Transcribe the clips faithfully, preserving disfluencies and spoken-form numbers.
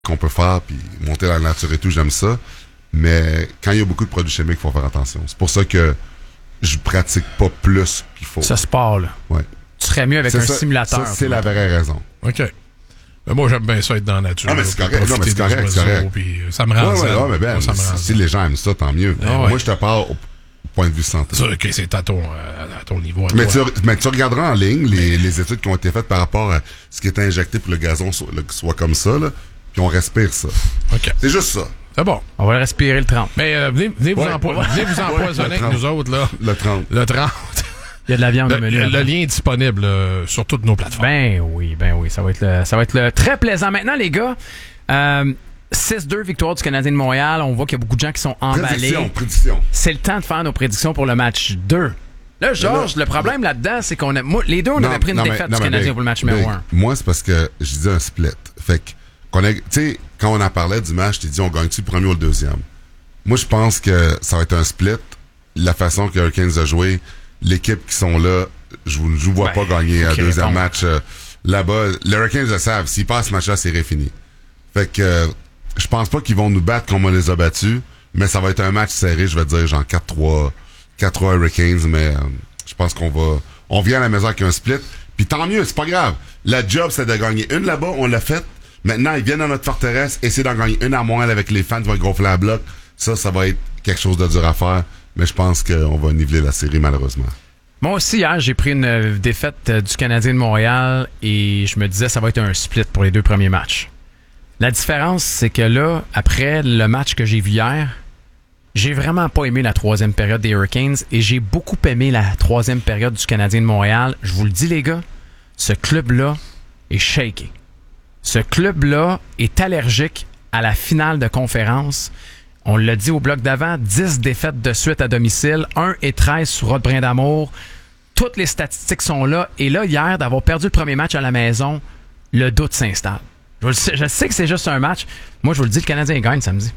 qu'on peut faire, puis monter dans la nature et tout, j'aime ça. Mais quand il y a beaucoup de produits chimiques, il faut faire attention. C'est pour ça que je pratique pas plus qu'il faut. Ce sport-là. Ouais. Tu serais mieux avec c'est un ça, simulateur. Ça, c'est la vraie raison. OK. Mais moi, j'aime bien ça être dans la nature. Ah, mais c'est correct. Non, mais c'est correct, c'est correct. Puis ça me rend ouais, ouais, ouais, mais ben, moi, ça me rend si les gens aiment ça, tant mieux. Ah, ouais. Moi, je te parle au point de vue santé. Ça, OK, c'est à ton, à ton niveau. À mais, toi. tu, mais tu regarderas en ligne les, les études qui ont été faites par rapport à ce qui était injecté pour le gazon soit, le, soit comme ça, là, puis on respire ça. OK. C'est juste ça. C'est bon. On va le respirer le trente. Mais euh, venez, venez, Ouais. vous empo- venez vous empoisonner Ouais, avec nous autres, là. Le trente. Le trente. Il y a de la viande Le, au menu. le, après. le lien est disponible euh, sur toutes nos plateformes. Ben oui, ben oui. Ça va être le, ça va être le très plaisant. Maintenant, les gars, euh, six deux victoire du Canadien de Montréal. On voit qu'il y a beaucoup de gens qui sont emballés. Prédiction, prédiction. C'est le temps de faire nos prédictions pour le match deux. Là, Georges, le problème là-dedans, c'est qu'on a. Moi, les deux, on Non, avait pris une non, mais- défaite non, du mais Canadien Big, pour le match numéro Big, un. Moi, c'est parce que je disais un split. Fait que, qu'on a, tu sais, quand on en parlait du match, je t'ai dit, on gagne-tu le premier ou le deuxième? Moi, je pense que ça va être un split. La façon que Hurricanes a joué, l'équipe qui sont là, je ne vous vois Ouais, pas gagner un ok, deuxième bon. match euh, là-bas. Les Hurricanes le savent. S'ils passent ce match-là, c'est fini. Fait que, euh, je pense pas qu'ils vont nous battre comme on les a battus, mais ça va être un match serré, je vais dire, genre quatre trois, quatre trois Hurricanes, mais euh, je pense qu'on va, on vient à la maison avec un split. Puis tant mieux, c'est pas grave. La job, c'est de gagner une là-bas, on l'a fait. Maintenant, ils viennent dans notre forteresse, essayer d'en gagner une à Montréal avec les fans qui vont gonfler la bloc. Ça, ça va être quelque chose de dur à faire, mais je pense qu'on va niveler la série, malheureusement. Moi aussi, hier, j'ai pris une euh, défaite euh, du Canadien de Montréal et je me disais ça va être un split pour les deux premiers matchs. La différence, c'est que là, après le match que j'ai vu hier, j'ai vraiment pas aimé la troisième période des Hurricanes et j'ai beaucoup aimé la troisième période du Canadien de Montréal. Je vous le dis, les gars, ce club-là est shaké. Ce club-là est allergique à la finale de conférence. On l'a dit au bloc d'avant, dix défaites de suite à domicile, un et treize sur Rod Brindamour. Toutes les statistiques sont là. Et là, hier, d'avoir perdu le premier match à la maison, le doute s'installe. Je, le sais, je sais que c'est juste un match. Moi, je vous le dis, le Canadien gagne samedi.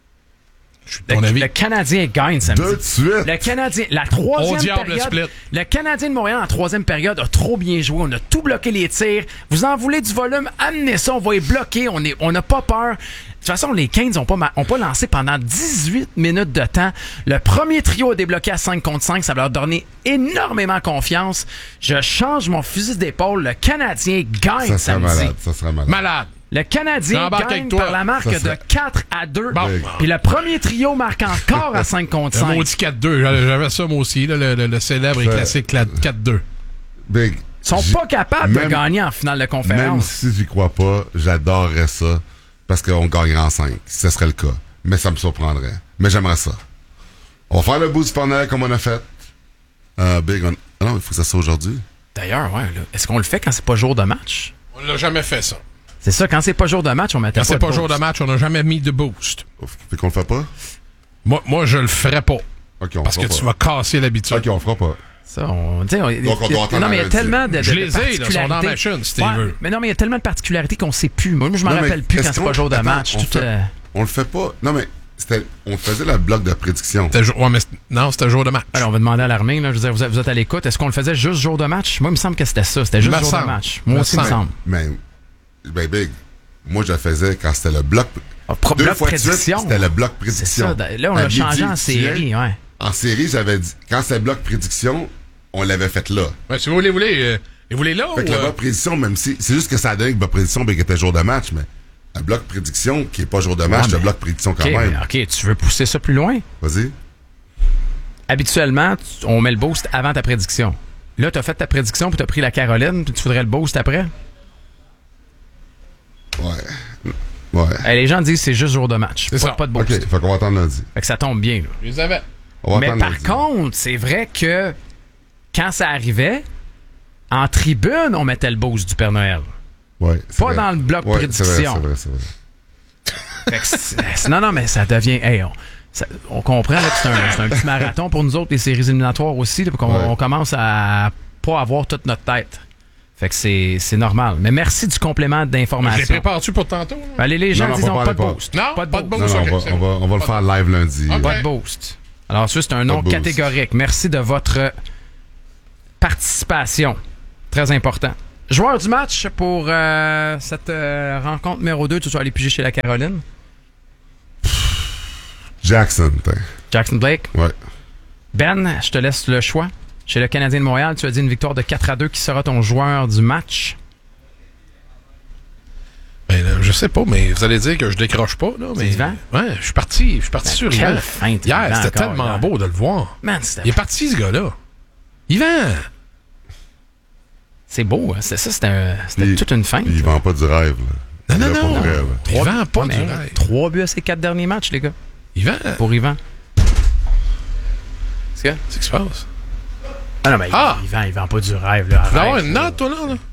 Je suis Le, ton avis. le Canadien gagne samedi. Deux de suite! Le Canadien, la troisième Au diable, le période, split. le Canadien de Montréal en troisième période a trop bien joué. On a tout bloqué les tirs. Vous en voulez du volume, amenez ça, on va les bloquer. On est, on n'a pas peur. De toute façon, les Canes n'ont pas, ma- ont pas lancé pendant dix-huit minutes de temps. Le premier trio a débloqué à cinq contre cinq. Ça va leur donner énormément confiance. Je change mon fusil d'épaule. Le Canadien gagne Ça serait samedi. malade, ça serait malade. Malade. Le Canadien J'embarque gagne avec toi. par la marque Ça serait- de quatre à deux. Bon. Puis le premier trio marque encore à cinq contre Le cinq. maudit quatre deux. J'avais j'avais ça, moi aussi, là, le, le, le célèbre et Ça- classique quatre deux. Big. Ils sont J- pas capables de même- gagner en finale de Même conférence. si j'y crois pas, j'adorerais ça parce qu'on gagnerait en cinq, si ce serait le cas. Mais ça me surprendrait. Mais j'aimerais ça. On va faire le bout du panel comme on a fait. Euh, Big, on... ah non, il faut que ça soit aujourd'hui. D'ailleurs, ouais, là, est-ce qu'on le fait quand c'est pas jour de match? On l'a jamais fait, ça. C'est ça, quand c'est pas jour de match, on mettait Quand c'est pas de jour de pause. match, on n'a jamais mis de boost. Fait qu'on le fait pas? Moi, moi je le ferais pas. Ok, on Parce fera que pas. tu vas casser l'habitude. Ok, on fera pas. Ça, on, tu sais, on- Donc, on doit attendre non, mais il y a lundi. tellement de, de, Je de les ai, là, sont dans la particularités. machine, si tu Ouais, veux. mais non, mais il y a tellement de particularités qu'on sait plus. Moi, je m'en Non, mais rappelle plus est-ce quand c'est qu'on- pas jour de Attends, match. on Tout, fait- euh, On le fait pas. Non, mais c'était, on faisait la bloc de prédiction. C'était jour- ouais, mais c'est- non, c'était jour de match. alors, on va demander à l'armée, là, je veux dire, vous êtes, vous êtes à l'écoute. Est-ce qu'on le faisait juste jour de match? Moi, il me semble que c'était ça. C'était juste Me jour semble. de match. Moi Me aussi, il me semble. semble. Mais, ben, Big, moi, je le faisais quand c'était le bloc. Ah, pro- Deux bloc fois de suite, prédiction. c'était le bloc C'est prédiction. ça. Là, on À l'a changé midi, en tu viens. série, ouais. En série, j'avais dit, quand c'était bloc prédiction, on l'avait fait là. Ouais, si vous voulez, vous voulez, euh, vous voulez là Fait que ou... le euh, bloc prédiction, même si, c'est juste que ça a donné que le bloc prédiction, ben, qui était jour de match, mais un bloc prédiction qui est pas jour de match, Ouais, c'est mais- bloc prédiction quand OK, même. mais OK, tu veux pousser ça plus loin? Vas-y. Habituellement, tu- on met le boost avant ta prédiction. Là, tu as fait ta prédiction, puis tu as pris la Caroline, puis tu voudrais le boost après? Ouais. Ouais. Eh, les gens disent que c'est juste jour de match. C'est Pas, ça. pas de OK, boost. fait qu'on va attendre lundi. Fait que ça tombe bien, là. Je les avais. On va Mais attendre par lundi. contre, c'est vrai que quand ça arrivait, en tribune, on mettait le boost du Père Noël. Ouais, c'est Pas vrai. dans le bloc Ouais, prédiction. C'est vrai, c'est vrai, c'est vrai. Fait que c'est- non, non, mais ça devient... Hey, on, ça- on comprend là, que c'est un, c'est un petit marathon pour nous autres, les séries éliminatoires aussi, là, puis qu'on Ouais. on commence à pas avoir toute notre tête. Fait que c'est c'est normal. Mais merci du complément Je les d'information. prépare-tu pour tantôt? là? Allez, les gens Non, non, disent faut non, pas pas de aller pas. boost. Non, pas de pas de boost. Non, boost. non, Ok, on va, c'est on va, on va le faire live lundi. Ok. Pas de boost. Alors, ça, c'est un nom Pas de boost. catégorique. Merci de votre participation. Très important. Joueur du match pour euh, cette euh, rencontre numéro deux, tu vas aller piger chez la Caroline. Jackson, t'es. Jackson Blake. Ouais. Ben, je te laisse le choix. Chez le Canadien de Montréal, tu as dit une victoire de quatre à deux. Qui sera ton joueur du match? Ben, là, je sais pas, mais vous allez dire que je décroche pas, là. Mais... Yvan? Ouais, je suis parti. Je suis parti Ben, sur quelle Yvan. feinte, Hier, Yvan, c'était encore, tellement hier. beau de le voir. Man, c'était... Il est parti, ce gars-là. Yvan! C'est beau, hein? C'est ça, c'était, un- c'était Il- toute une feinte. Il vend pas du rêve, là. Non, non, Il est là pour non. vrai, là. Il vend pas Ouais, du mais rêve. Trois buts à ses quatre derniers matchs, les gars, Yvan, pour Yvan. C'est que? c'est ce qui se passe. Ah non, mais Ah! il, il vend, il vend pas du rêve, là. Tu vas avoir Arrête, une là. note, toi, là? là?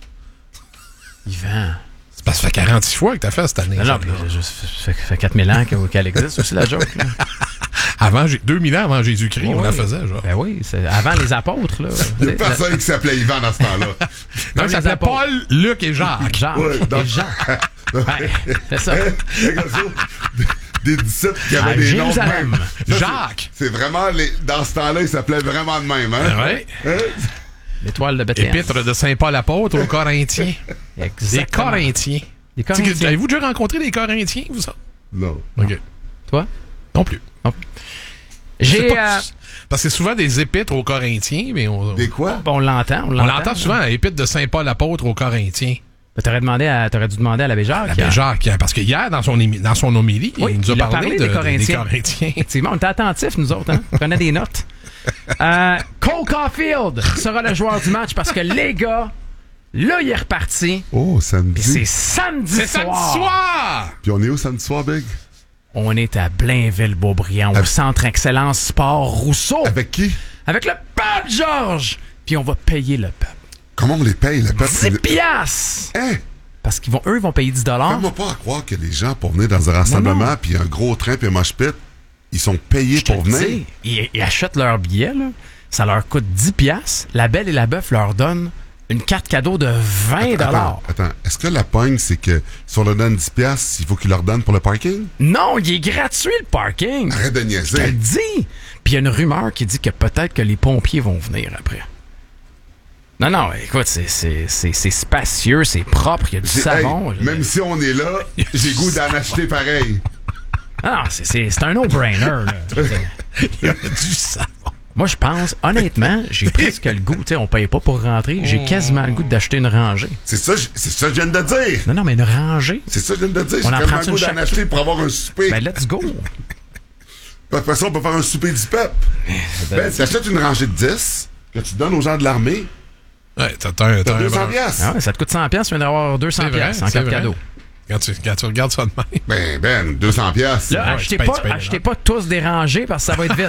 Yvan. C'est parce que ça fait quarante-six fois que t'as fait cette année. Non, non, job-là. mais je- ça fait, ça fait quatre mille ans que- qu'elle existe aussi, la joke, là. Avant, j'ai- deux mille ans avant Jésus-Christ, on Ouais. la faisait, genre. Ben oui, c'est avant les apôtres, là. Il y a personne qui s'appelait Yvan dans ce temps-là. Non, les ça s'appelait apôtres. Paul, Luc et Jacques. Jacques. Ouais, donc- Et Jacques. Ouais, c'est ça. Les gars, ça, des disciples qui avaient À des noms de Jérusalem. même. Ça, c'est- Jacques. C'est vraiment, les, dans ce temps-là, ils s'appelaient vraiment de même, hein? Ouais. Hein? L'étoile de Bethléem. Épître de Saint Paul apôtre aux Corinthiens. Les Exactement. Corinthiens. Les Tu sais que- Corinthiens. Avez-vous déjà rencontré des Corinthiens, vous ça? Non. OK. Toi? Non plus. C'est J'ai... pas- euh, Parce que c'est souvent des épîtres aux Corinthiens, mais on, Des quoi? on l'entend, on on l'entend. l'entend souvent, épître de Saint Paul apôtre aux Corinthiens. Ben, T'aurais, demandé à, t'aurais dû demander à l'abbé Jacques. L'abbé hein. Jacques, hein, parce que hier, dans son, émi- dans son homélie, Oui, il nous a il a parlé, parlé de- des de- Corinthiens. Corinthiens. Effectivement, on était attentifs, nous autres. Hein? On prenait des notes. Euh, Cole Caulfield sera le joueur du match parce que les gars, là, il est reparti. Oh, Puis samedi. c'est samedi C'est soir. samedi soir! Puis on est où samedi soir, Big? On est à Blainville-Beaubriand, au Avec- Centre Excellence Sport Rousseau. Avec qui? Avec le peuple, Georges. Puis on va payer le peuple. Comment on les paye, le peuple? dix piastres. Hein? Parce qu'ils vont, eux, ils vont payer dix dollars. Fais-moi pas à croire que les gens, pour venir dans un rassemblement, puis un gros train, puis un mosh pit, ils sont payés Je te pour le venir. dis, Ils, ils achètent leur billet, là. Ça leur coûte dix piastres. La Belle et la Bœuf leur donnent une carte cadeau de vingt dollars. Attends, attends. Est-ce que la pogne, c'est que si on leur donne dix piastres, il faut qu'ils leur donnent pour le parking? Non, il est gratuit, le parking. Arrête de Je te le niaiser. dis. Puis il y a une rumeur qui dit que peut-être que les pompiers vont venir après. Non, non, écoute, c'est, c'est, c'est, c'est spacieux, c'est propre, il y a du C'est- savon. hey, je- même si on est là, j'ai goût d'en acheter pareil. Ah, c'est, c'est, c'est un no-brainer, là. Je veux dire. Il y a du savon. Moi, je pense, honnêtement, j'ai presque le goût. Tu sais, on paye pas pour rentrer. J'ai quasiment le goût d'acheter une rangée. C'est ça, j- c'est ça que je viens de dire. Non, non, mais une rangée. C'est ça que je viens de dire. J'ai On en tellement prend le une goût d'en chaque- acheter pour avoir un souper. Ben, let's go. De toute façon, on peut faire un souper du peuple. Ben, tu achètes une rangée de dix que tu donnes aux gens de l'armée. Ouais, t'as, t'as, un- t'as T'as un deux cents brin. piastres. Ah ouais, ça te coûte cent piastres, tu viens d'avoir deux cents C'est vrai, piastres en c'est carte vrai. cadeau. Quand tu, quand tu regardes ça de même. Ben, Ben, deux cents piastres. Là, Ouais, achetez, tu payes- pas, tu payes achetez dedans. pas tous des rangées parce que ça va être vite.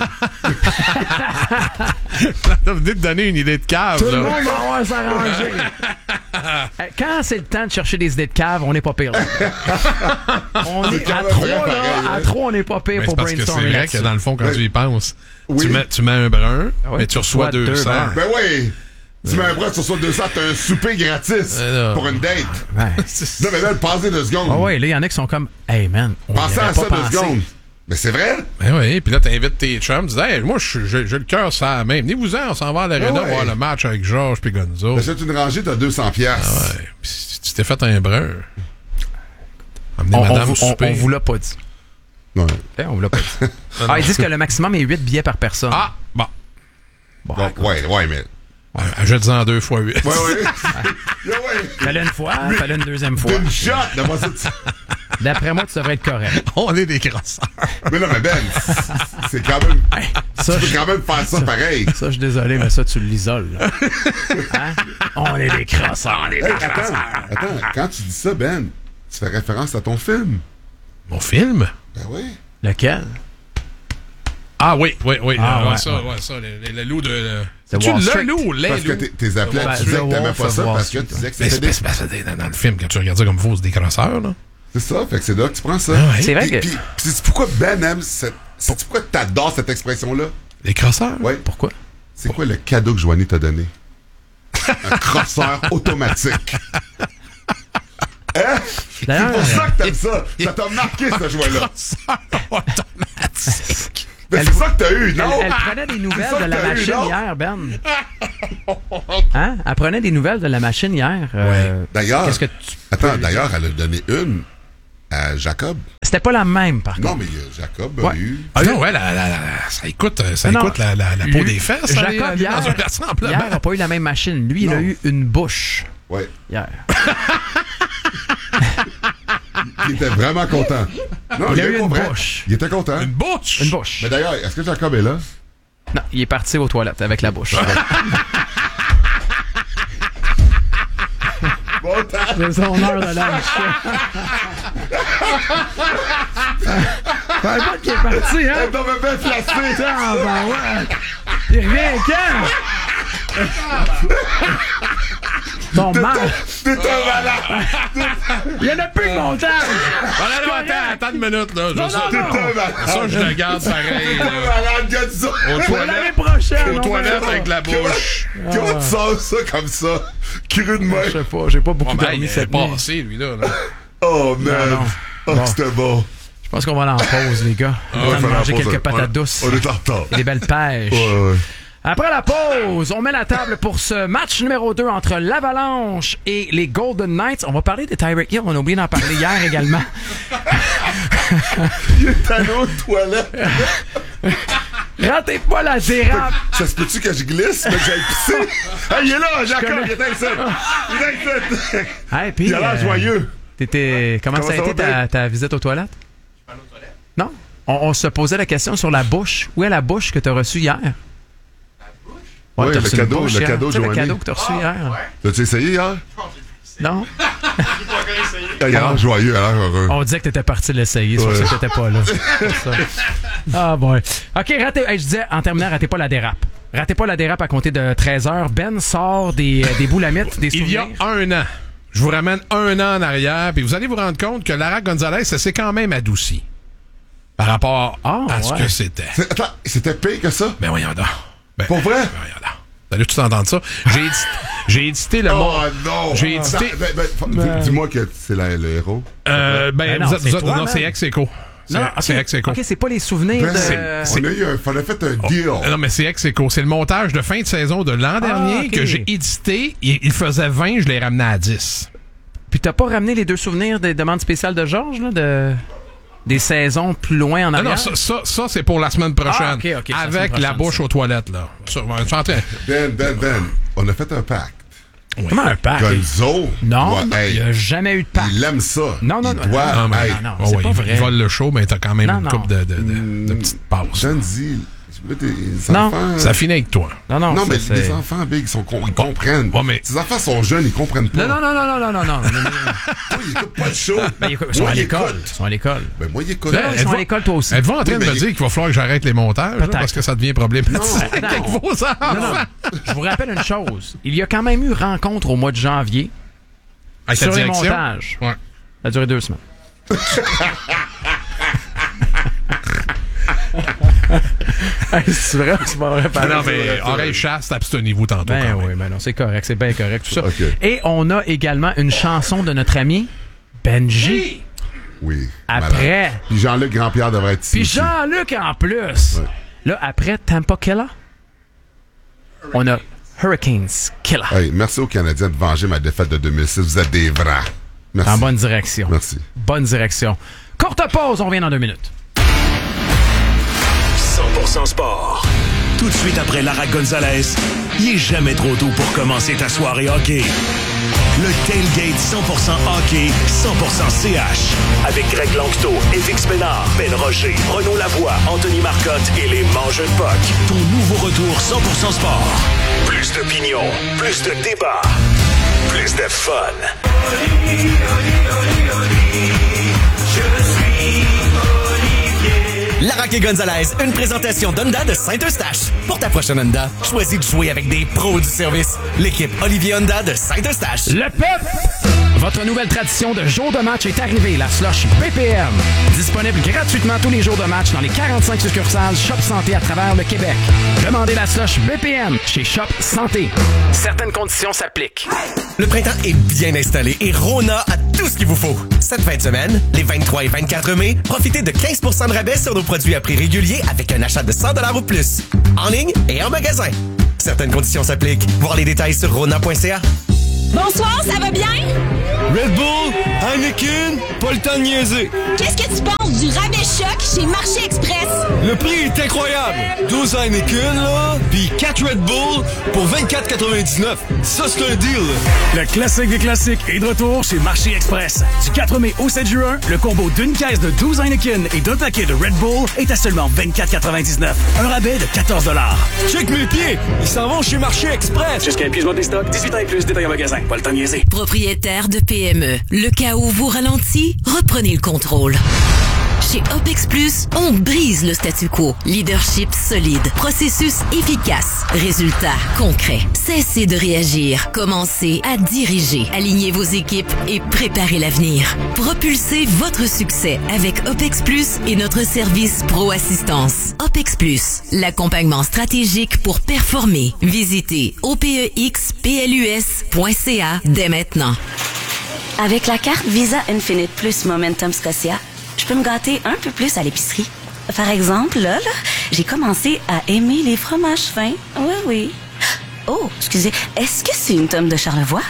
Vous venez de donner une idée de cave, Tout le là. monde va avoir sa rangée. Euh, Quand c'est le temps de chercher des idées de cave, on n'est pas pire. Là. On est quand à même trois, vrai, là. pareil, À hein. trois, on n'est pas pire Mais c'est pour parce que c'est brainstormer vrai là-dessus. que dans le fond, quand Ouais. tu y penses, Oui. tu, mets, tu mets un brun, Ah ouais, mais tu reçois tu reçois deux deux cents. bruns. Ben oui. Tu mets un bras, tu reçois deux cents, t'as un souper gratis Euh, non. pour une date. Ouais. Non, mais là, passez deux secondes. Ah ouais, là, il y en a qui sont comme, hey man, on y Pensez avait à pas ça pensé. deux secondes. Mais c'est vrai? Ben oui, puis là, t'invites tes chums, tu dis, hey, moi, je- j'ai j'ai le cœur ça la même. Venez-vous-en, on s'en va à l'aréna Ben ouais. voir le match avec Georges puis Gonzo. T'achètes une rangée, t'as deux cents piastres. Ouais, puis si tu t'es fait un brun. Amenez On, on, madame vous- on, souper. on vous l'a pas dit. Ouais. Eh, on vous l'a pas dit. Ah, ils disent que le maximum est huit billets par personne. Ah, bon. Bon, Bon, ouais, ouais, mais. Ouais, Achète-en deux fois huit. Ouais, ouais. Yeah, ouais. fallait une fois, fallait une deuxième fois. D'une shot, d'avoir ça. D'après moi, tu devrais être correct. On est des grosseurs. Mais non, mais Ben, c'est quand même. Ça, Tu je, peux quand même faire ça pareil. ça, je suis désolé, mais ça, tu l'isoles. là. Hein? On est des crosseurs, on est des Hey, attends, crosseurs. attends, quand tu dis ça, Ben, tu fais référence à ton film. Mon film? Ben oui. Lequel? Ah oui, oui, oui. Ah, euh, ouais, ça, ouais. ouais, ça, le, le- le loup de... Le... The Tu Wall le Street. loup ou les Parce que loups? t'es- t'es appelés, Ben, tu disais The que t'aimais Wolf pas of ça Wall parce que Street. tu disais que Mais c'était c'est des... parce que c'est dans, dans le film, quand tu regardes ça comme faux, c'est des crosseurs, là. C'est ça, fait que c'est là que tu prends ça. Ah ouais. C'est vrai Puis, que... puis, puis c'est pourquoi Ben aime cette... C'est pourquoi t'adores cette expression-là? Les crosseurs? Ouais. Pourquoi? C'est quoi le cadeau que Joanie t'a donné? Un crosseur automatique. Hein? C'est D'ailleurs, pour ça que t'aimes ça. Ça t'a marqué, ce jouet-là. Crosseur automatique. Mais Elle- c'est ça que t'as eu, non? Elle, elle prenait des nouvelles ça de que la t'as eu, machine non? hier, Ben. Hein? Elle prenait des nouvelles de la machine hier. Euh, D'ailleurs, Qu'est-ce que tu attends, peux- d'ailleurs, elle a donné une à Jacob. C'était pas la même, par contre. Non, mais euh, Jacob a Ouais. eu... Ah non, ouais, la, la, la, ça écoute, ça Non, écoute la, la, la peau lui- des fesses. Jacob, aller- aller hier, dans un rassemblement. hier n'a pas eu la même machine. Lui, il a Non. eu une bouche Ouais. hier. Il était vraiment content. Non, Il a est eu pas une vrai. bouche. Il était content. Une bouche. Une bouche. Mais d'ailleurs, est-ce que Jacob est là? Non, il est parti aux toilettes avec la bouche. Bon temps. C'est son heure de lunch. Fallait pas qu'il est parti, hein? Elle t'avait bien placé. Ah, ben ouais. Il revient quand? Ton mal. T'es un malade. Il y en a plus de montage. Ah, non, non, attends, attends une minute, là. Je- Non, ça, non, T'es non. un malade. ça, je le garde pareil. T'es un là. malade, gars, dis ça. Aux L'année toilettes, prochaine. aux on toilettes verra. avec la bouche. Comment tu sors ça comme ça? Cru de Je main. sais pas, j'ai pas beaucoup Oh, ben, dormi il est cette nuit. passé, lui, là. là. Oh, man. non. Oh, Bon. c'était bon. Je pense qu'on va aller en pause, les gars. On Ouais, va fallait manger en pause, quelques on- patates douces On est en retard. et des belles pêches. Ouais, ouais. Après la pause, on met la table pour ce match numéro deux entre l'Avalanche et les Golden Knights. On va parler de Tyreek Hill. On a oublié d'en parler hier également. Il est allé aux toilettes. Ratez pas la dérape. Ça se peut-tu que je glisse, mais que j'aille pisser? Hey, il est là, Jacob, connais. il est ici. Il est ici. Hey, puis, Il a l'air euh, joyeux. T'étais... Comment, Comment ça a ça été va, ta, Ben? ta visite aux toilettes? Non? On, on se posait la question sur la bouche. Où est la bouche que t'as reçue hier? Ouais, Oui, t'as le reçu une cadeau, bouche le hier. cadeau, Tu sais, le Joanie. cadeau que t'as reçu hier. L'as-tu essayé hier? Non? Il a l'air joyeux, il a l'air heureux. On disait que t'étais parti l'essayer, c'est pour Ouais. ça que t'étais pas là. C'est ça. Ah boy. OK, ratez, hey, je disais, en terminant, ratez pas la dérape. Ratez pas la dérape à compter de treize heures. Ben sort des, euh, des boulamites, des Il y a souvenirs. un an. Je vous ramène un an en arrière, puis vous allez vous rendre compte que Lara Gonzalez, ça s'est quand même adouci par rapport Ah, à ce ouais. que c'était. C'est- Attends, c'était pire que ça? Ben voyons donc. Ben, Pour vrai? Ben voyons donc. Vous allez tout entendre ça. J'ai édité, j'ai édité le mot. Oh non! J'ai édité- Ben, ben, fa- dis- Dis-moi que c'est la- le héros. Euh, ben, Ben non, vous êtes- c'est vous êtes- toi, non, man. c'est ex-écho. C'est Non, c'est ok. ex-écho. OK, c'est pas les souvenirs Ben, de... c'est- on a eu un, on a fait un deal. Euh, Non, mais c'est ex-écho. C'est le montage de fin de saison de l'an dernier Ah, ok. que j'ai édité. Il, il faisait vingt, je l'ai ramené à dix. Puis t'as pas ramené les deux souvenirs des demandes spéciales de Georges, là, de... des saisons plus loin en Ah arrière? non, ça, ça, ça, c'est pour la semaine prochaine. Ah, ok, ok, c'est la Avec semaine la prochaine, bouche ça. aux toilettes, là. Ça, je suis en train- Ben, Ben, Ben, on a fait un pacte. Comment un pack? Gonzo. Non, doit- hey, il a jamais eu de pack. il aime ça. Non, non, il non, doit non, mais- être. non, Oh, c'est ouais, pas il, vrai. il vole le show, mais t'as quand même Non, une non. coupe de, de, de, de petites pauses. John dit, tu veux tes Non. enfants. Ça finit avec toi. Non, non, Non, mais c'est- les c'est- enfants, Big, ils, sont, con- ils comprennent. Ouais, mais- Tes enfants sont jeunes, ils comprennent pas. Non, non, non, non, non, non, non, non. Moi, ils écoutent pas le show. Ben, ils ils sont Moi, à ils l'école. écoutent. Ils sont à l'école. Ben, moi, ils écoutent. Ben, ils sont êtes-vous- à l'école, toi aussi. Êtes-vous en train Oui, de me mais- dire qu'il va falloir que j'arrête les montages, là, Peut-être. parce que ça devient problématique Non, avec non. vos enfants? Non, non. Je vous rappelle une chose. Il y a quand même eu rencontre au mois de janvier Avec sur la les direction? montages. Ouais. Ça a duré deux semaines. Hey, c'est vrai ou c'est pas vrai? Ah non, c'est mais vrai, c'est oreille vrai. chaste, abstenez-vous tantôt. Ben quand même. oui, ben non, c'est correct, c'est bien correct, tout ça. Ok. Et on a également une chanson de notre ami Benji. Oui. Après. malade. Puis Jean-Luc Grandpierre devrait être ici. Puis aussi. Jean-Luc en plus. Ouais. Là, après Tampa Killer, on a Hurricanes Killer. Hey, merci aux Canadiens de venger ma défaite de deux mille six. Vous êtes des vrais. Merci. En bonne direction. Merci. Bonne direction. Courte pause, on revient dans deux minutes. cent pour cent sport. Tout de suite après Lara Gonzalez, il est jamais trop tôt pour commencer ta soirée hockey. Le Tailgate cent pour cent hockey, cent pour cent C H. Avec Greg Lanctot, Félix Ménard, Ben Rocher, Renaud Lavoie, Anthony Marcotte et les Mangeux de Puck. Ton nouveau retour cent pour cent sport. Plus d'opinion, plus de débat, plus de fun. Lara et Gonzalez, une présentation d'Honda de Saint-Eustache. Pour ta prochaine Honda, choisis de jouer avec des pros du service. L'équipe Olivier Honda de Saint-Eustache. Le P E P! Votre nouvelle tradition de jour de match est arrivée, la slush B P M. Disponible gratuitement tous les jours de match dans les quarante-cinq succursales Shop Santé à travers le Québec. Demandez la slush B P M chez Shop Santé. Certaines conditions s'appliquent. Le printemps est bien installé et Rona a tout ce qu'il vous faut. Cette fin de semaine, les vingt-trois et vingt-quatre mai, profitez de quinze pour cent de rabais sur nos produits à prix régulier avec un achat de cent dollars ou plus. En ligne et en magasin. Certaines conditions s'appliquent. Voir les détails sur rona point c a. Bonsoir, ça va bien? Red Bull, Heineken, pas le temps de niaiser. Qu'est-ce que tu penses du rabais choc chez Marché Express? Le prix est incroyable. douze Heineken, là, puis quatre Red Bull pour vingt-quatre quatre-vingt-dix-neuf. Ça, c'est un deal. Le classique des classiques est de retour chez Marché Express. Du quatre mai au sept juin, le combo d'une caisse de douze Heineken et d'un paquet de Red Bull est à seulement vingt-quatre quatre-vingt-dix-neuf. Un rabais de quatorze dollars. Check mes pieds. Ils s'en vont chez Marché Express. Jusqu'à épuisement des stocks, dix-huit ans et plus, détail en magasin. Pas le temps de niaiser. Propriétaire de P M E, le cas où vous ralentit, reprenez le contrôle. Chez OPEX Plus, on brise le statu quo. Leadership solide, processus efficace, résultats concrets. Cessez de réagir, commencez à diriger. Alignez vos équipes et préparez l'avenir. Propulsez votre succès avec OPEX Plus et notre service Pro Assistance. OPEX Plus, l'accompagnement stratégique pour performer. Visitez o p e x p l u s point c a dès maintenant. Avec la carte Visa Infinite Plus Momentum Scotia, je peux me gâter un peu plus à l'épicerie. Par exemple, là, là, j'ai commencé à aimer les fromages fins. Oui, oui. Oh, excusez, est-ce que c'est une tome de Charlevoix?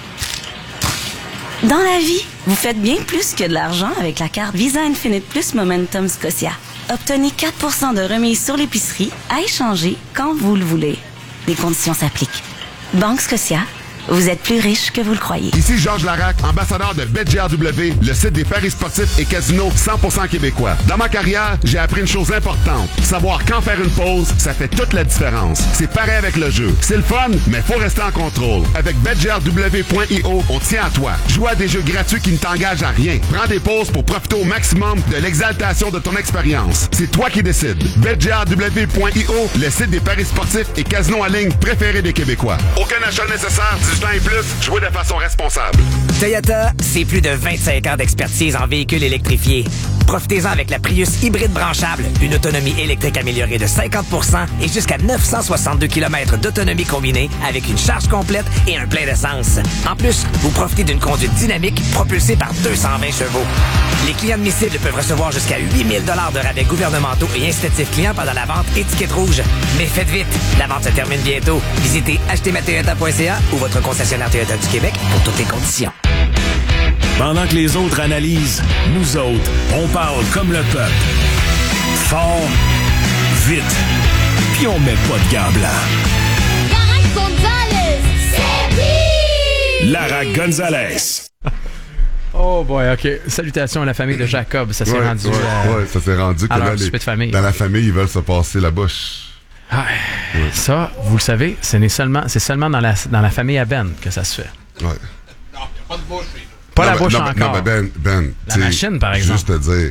Dans la vie, vous faites bien plus que de l'argent avec la carte Visa Infinite Plus Momentum Scotia. Obtenez quatre pour cent de remise sur l'épicerie à échanger quand vous le voulez. Les conditions s'appliquent. Banque Scotia. Vous êtes plus riche que vous le croyez. Ici Georges Larac, ambassadeur de BetGRW, le site des paris sportifs et casinos cent pour cent québécois. Dans ma carrière, j'ai appris une chose importante. Savoir quand faire une pause, ça fait toute la différence. C'est pareil avec le jeu. C'est le fun, mais faut rester en contrôle. Avec bet g r w point i o, on tient à toi. Joue à des jeux gratuits qui ne t'engagent à rien. Prends des pauses pour profiter au maximum de l'exaltation de ton expérience. C'est toi qui décides. bet g r w point i o, le site des paris sportifs et casinos en ligne préférés des Québécois. Aucun achat nécessaire, dix-huit ans et plus, jouez de façon responsable. Toyota, c'est plus de vingt-cinq ans d'expertise en véhicules électrifiés. Profitez-en avec la Prius hybride branchable, une autonomie électrique améliorée de cinquante pour cent et jusqu'à neuf cent soixante-deux kilomètres d'autonomie combinée avec une charge complète et un plein d'essence. En plus, vous profitez d'une conduite dynamique propulsée par deux cent vingt chevaux. Les clients admissibles peuvent recevoir jusqu'à huit mille dollars de rabais gouvernementaux et incitatifs clients pendant la vente étiquette rouge. Mais faites vite, la vente se termine bientôt. Visitez acheter ma toyota point c a ou votre concessionnaire Toyota du Québec pour toutes les conditions. Pendant que les autres analysent, nous autres, on parle comme le peuple. Fort, vite, puis on met pas de gants blancs. Lara Gonzalez, c'est Lara Gonzalez. Oh boy, OK. Salutations à la famille de Jacob. Ça s'est ouais, rendu... Ouais, euh, ouais, ça s'est rendu que à leur là, les, souper de famille. dans la famille, ils veulent se passer la bouche. Ah, ouais. Ça, vous le savez, ce n'est seulement, c'est seulement dans la, dans la famille à Ben que ça se fait. Ouais. Non, il n'y a pas de bouche. Pas non, la ben, bouche non, encore. Non, mais Ben, Ben la machine, par exemple. Juste te dire,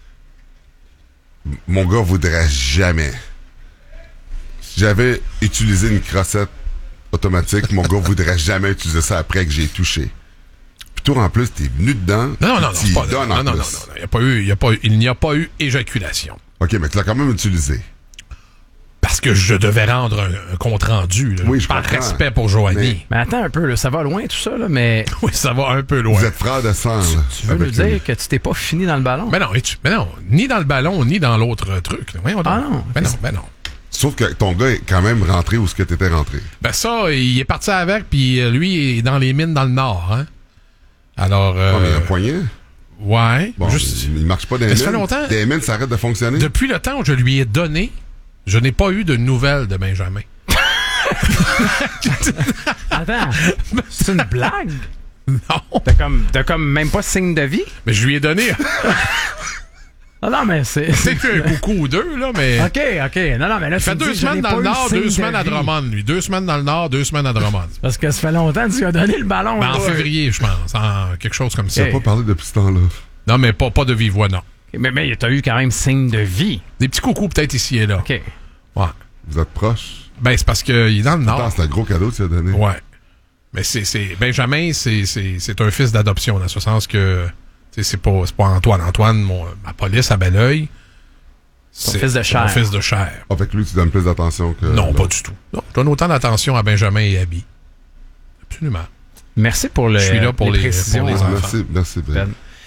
mon gars voudrait jamais. Si j'avais utilisé une crossette automatique, mon gars voudrait jamais utiliser ça après que j'ai touché. Puis toi, en plus, t'es venu dedans. Non, non, non, c'est pas, donnes non, en non, non, plus. non, non, il n'y a pas eu, il y a pas eu, il n'y a pas eu éjaculation. OK, mais tu l'as quand même utilisé. Parce que je devais rendre un, un compte-rendu, là, oui, je par comprends. respect pour Joanie. Mais... mais attends un peu, là, ça va loin tout ça, là, mais... Oui, ça va un peu loin. Vous êtes frère de sang, là. Tu veux nous dire lui. que tu t'es pas fini dans le ballon? Mais non, tu, mais non, ni dans le ballon, ni dans l'autre truc. Là. Voyons donc. Ah non? Ben non, ben non. Sauf que ton gars est quand même rentré où ce que t'étais rentré. Ben ça, il est parti avec, puis lui, il est dans les mines dans le nord, hein. Alors... Euh, Oh, mais il a un poignet. Ouais. Bon, juste... il, il marche pas des Mais mines. ça fait longtemps. Des mines, ça arrête de fonctionner. Depuis le temps où je lui ai donné, je n'ai pas eu de nouvelles de Benjamin. Attends, c'est une blague? Non. T'as comme, t'as comme même pas signe de vie? Mais je lui ai donné... Non, non, mais c'est... C'est qu'un coucou ou deux, là, mais... OK, OK. Non, non, mais là, il fait tu deux dis, semaines dans le nord, deux semaines à vie. Drummond, lui. Deux semaines dans le nord, deux semaines à Drummond. Parce que ça fait longtemps que tu lui as donné le ballon. Ben, en là. février, je pense. En quelque chose comme ça. Tu n'as pas parlé depuis ce temps-là. Non, mais pas, pas de vive voix, non. Mais, mais t'as eu quand même signe de vie. Des petits coucous peut-être ici et là. OK. Ouais. Vous êtes proches? Ben, c'est parce qu'il est dans le nord. Attends, c'est un gros cadeau que tu as donné. Ouais. Mais c'est, c'est Benjamin, c'est, c'est, c'est un fils d'adoption, dans ce sens que c'est pas, c'est pas Antoine. Antoine, mon, ma police à Belleuil, c'est fils de chair. mon fils de chair. Avec lui, tu donnes plus d'attention que... Non, l'autre. pas du tout. Non, je donne autant d'attention à Benjamin et Abby. Absolument. Merci pour le, je suis là pour les les, précisions. pour les Ah, enfants. merci, merci. Ben. Ben.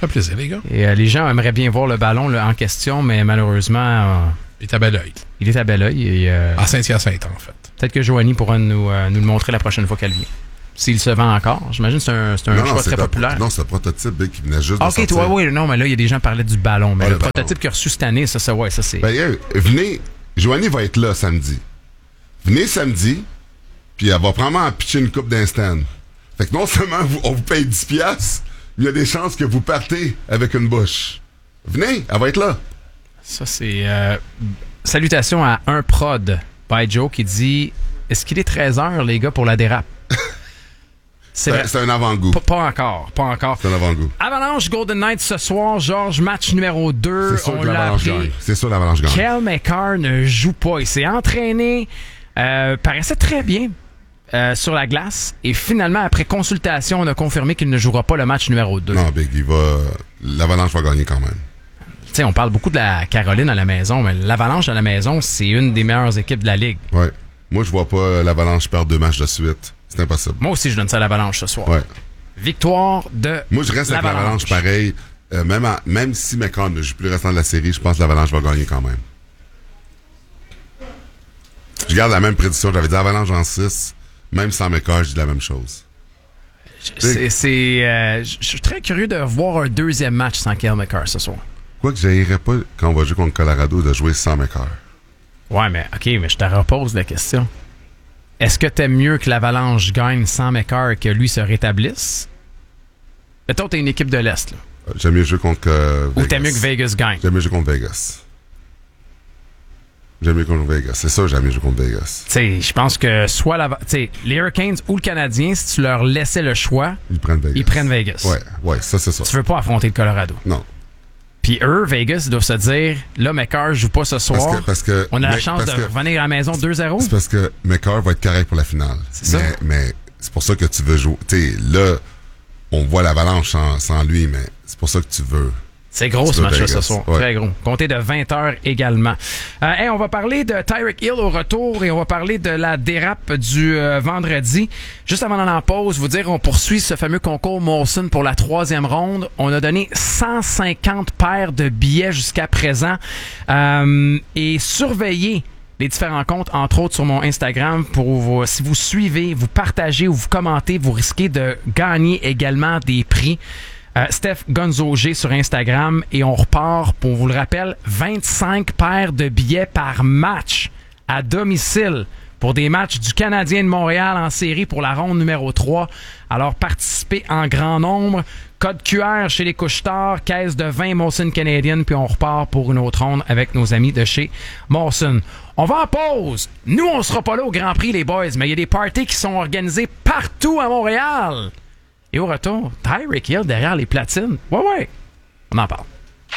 Ça fait plaisir, les gars. Et euh, les gens aimeraient bien voir le ballon là, en question, mais malheureusement... Euh, il est à bel oeil. Il est à bel oeil. Et, euh, à Saint-Hyacinthe, en fait. Peut-être que Joanie pourra nous, euh, nous le montrer la prochaine fois qu'elle vient. S'il se vend encore. J'imagine que c'est un, c'est un non, choix non, très un, populaire. Non, c'est un prototype Big, qui venait juste ah, de OK, sortir. toi, oui. Non, mais là, il y a des gens qui parlaient du ballon. Mais ah, le, le prototype qu'il a reçu cette année, ça, ça, ouais, ça, c'est... Ben, yeah, venez... Joanie va être là samedi. Venez samedi, puis elle va probablement pitcher une coupe d'instant. Fait que non seulement vous, on vous paye dix piastres, mais il y a des chances que vous partez avec une bouche. Venez, elle va être là. Ça, c'est... Euh, salutations à un prod by Joe qui dit « Est-ce qu'il est treize heures, les gars, pour la dérape? » C'est, c'est un avant-goût. Pas, pas encore, pas encore. C'est un avant-goût. Avalanche Golden Knights ce soir, Georges, match numéro deux. C'est sûr on que l'a l'Avalanche appris. gagne. C'est sûr que l'Avalanche gagne. Cale Makar ne joue pas. Il s'est entraîné, euh, paraissait très bien euh, sur la glace. Et finalement, après consultation, on a confirmé qu'il ne jouera pas le match numéro deux. Non, Big, il va... l'Avalanche va gagner quand même. Tu sais, on parle beaucoup de la Caroline à la maison, mais l'Avalanche à la maison, c'est une des meilleures équipes de la Ligue. Ouais. Moi, je vois pas l'Avalanche perdre deux matchs de suite. C'est impossible. Moi aussi, je donne ça à l'Avalanche ce soir. Ouais. Victoire de Moi, je reste avec l'Avalanche pareil. Euh, même, en, même si McCann ne joue plus le restant de la série, je pense que l'Avalanche va gagner quand même. Je garde la même prédiction. J'avais dit Avalanche en six. Même sans McCann, je dis la même chose. C'est, c'est, euh, je suis très curieux de voir un deuxième match sans Cale Makar ce soir. Quoi que j'haïrais pas, quand on va jouer contre Colorado, de jouer sans McCann. Ouais, mais OK, mais je te repose la question. Est-ce que t'aimes mieux que l'Avalanche gagne sans Makar et que lui se rétablisse? Mettons, t'es une équipe de l'Est, là. Euh, j'aime mieux jouer contre euh, Vegas. Ou t'aimes mieux que Vegas gagne? J'aime mieux jouer contre Vegas. J'aime mieux contre Vegas. C'est ça, j'aime mieux jouer contre Vegas. Tu sais, je pense que soit la, t'sais, les Hurricanes ou le Canadien, si tu leur laissais le choix, ils prennent Vegas. Ils prennent Vegas. Ouais, ouais, ça, c'est ça. Tu veux pas affronter le Colorado. Non. Puis eux, Vegas, ils doivent se dire, là, McCarr joue pas ce soir. Parce que, parce que, on a la mais, chance de que, revenir à la maison deux zéro. C'est parce que McCarr va être correct pour la finale. C'est mais, ça. Mais c'est pour ça que tu veux jouer. Tu sais, là, on voit l'Avalanche sans, sans lui, mais c'est pour ça que tu veux. C'est gros tu ce match-là Vegas. ce soir. Ouais. Très gros. Comptez de vingt heures également. Euh, hey, on va parler de Tyreek Hill au retour et on va parler de la dérape du euh, vendredi. Juste avant d'aller en pause, vous dire, on poursuit ce fameux concours Molson pour la troisième ronde. On a donné cent cinquante paires de billets jusqu'à présent. Euh, et surveillez les différents comptes, entre autres sur mon Instagram, pour vous, si vous suivez, vous partagez ou vous commentez, vous risquez de gagner également des prix. Euh, Steph Gonzo G sur Instagram et on repart, pour vous le rappelle, vingt-cinq paires de billets par match à domicile pour des matchs du Canadien de Montréal en série pour la ronde numéro trois. Alors participez en grand nombre. Code Q R chez les Couche-Tard, caisse de vingt Molson Canadian, puis on repart pour une autre ronde avec nos amis de chez Molson. On va en pause. Nous, on sera pas là au Grand Prix, les boys, mais il y a des parties qui sont organisées partout à Montréal. Et au retour, Tyreek Hill derrière les platines. Ouais, ouais. On en parle.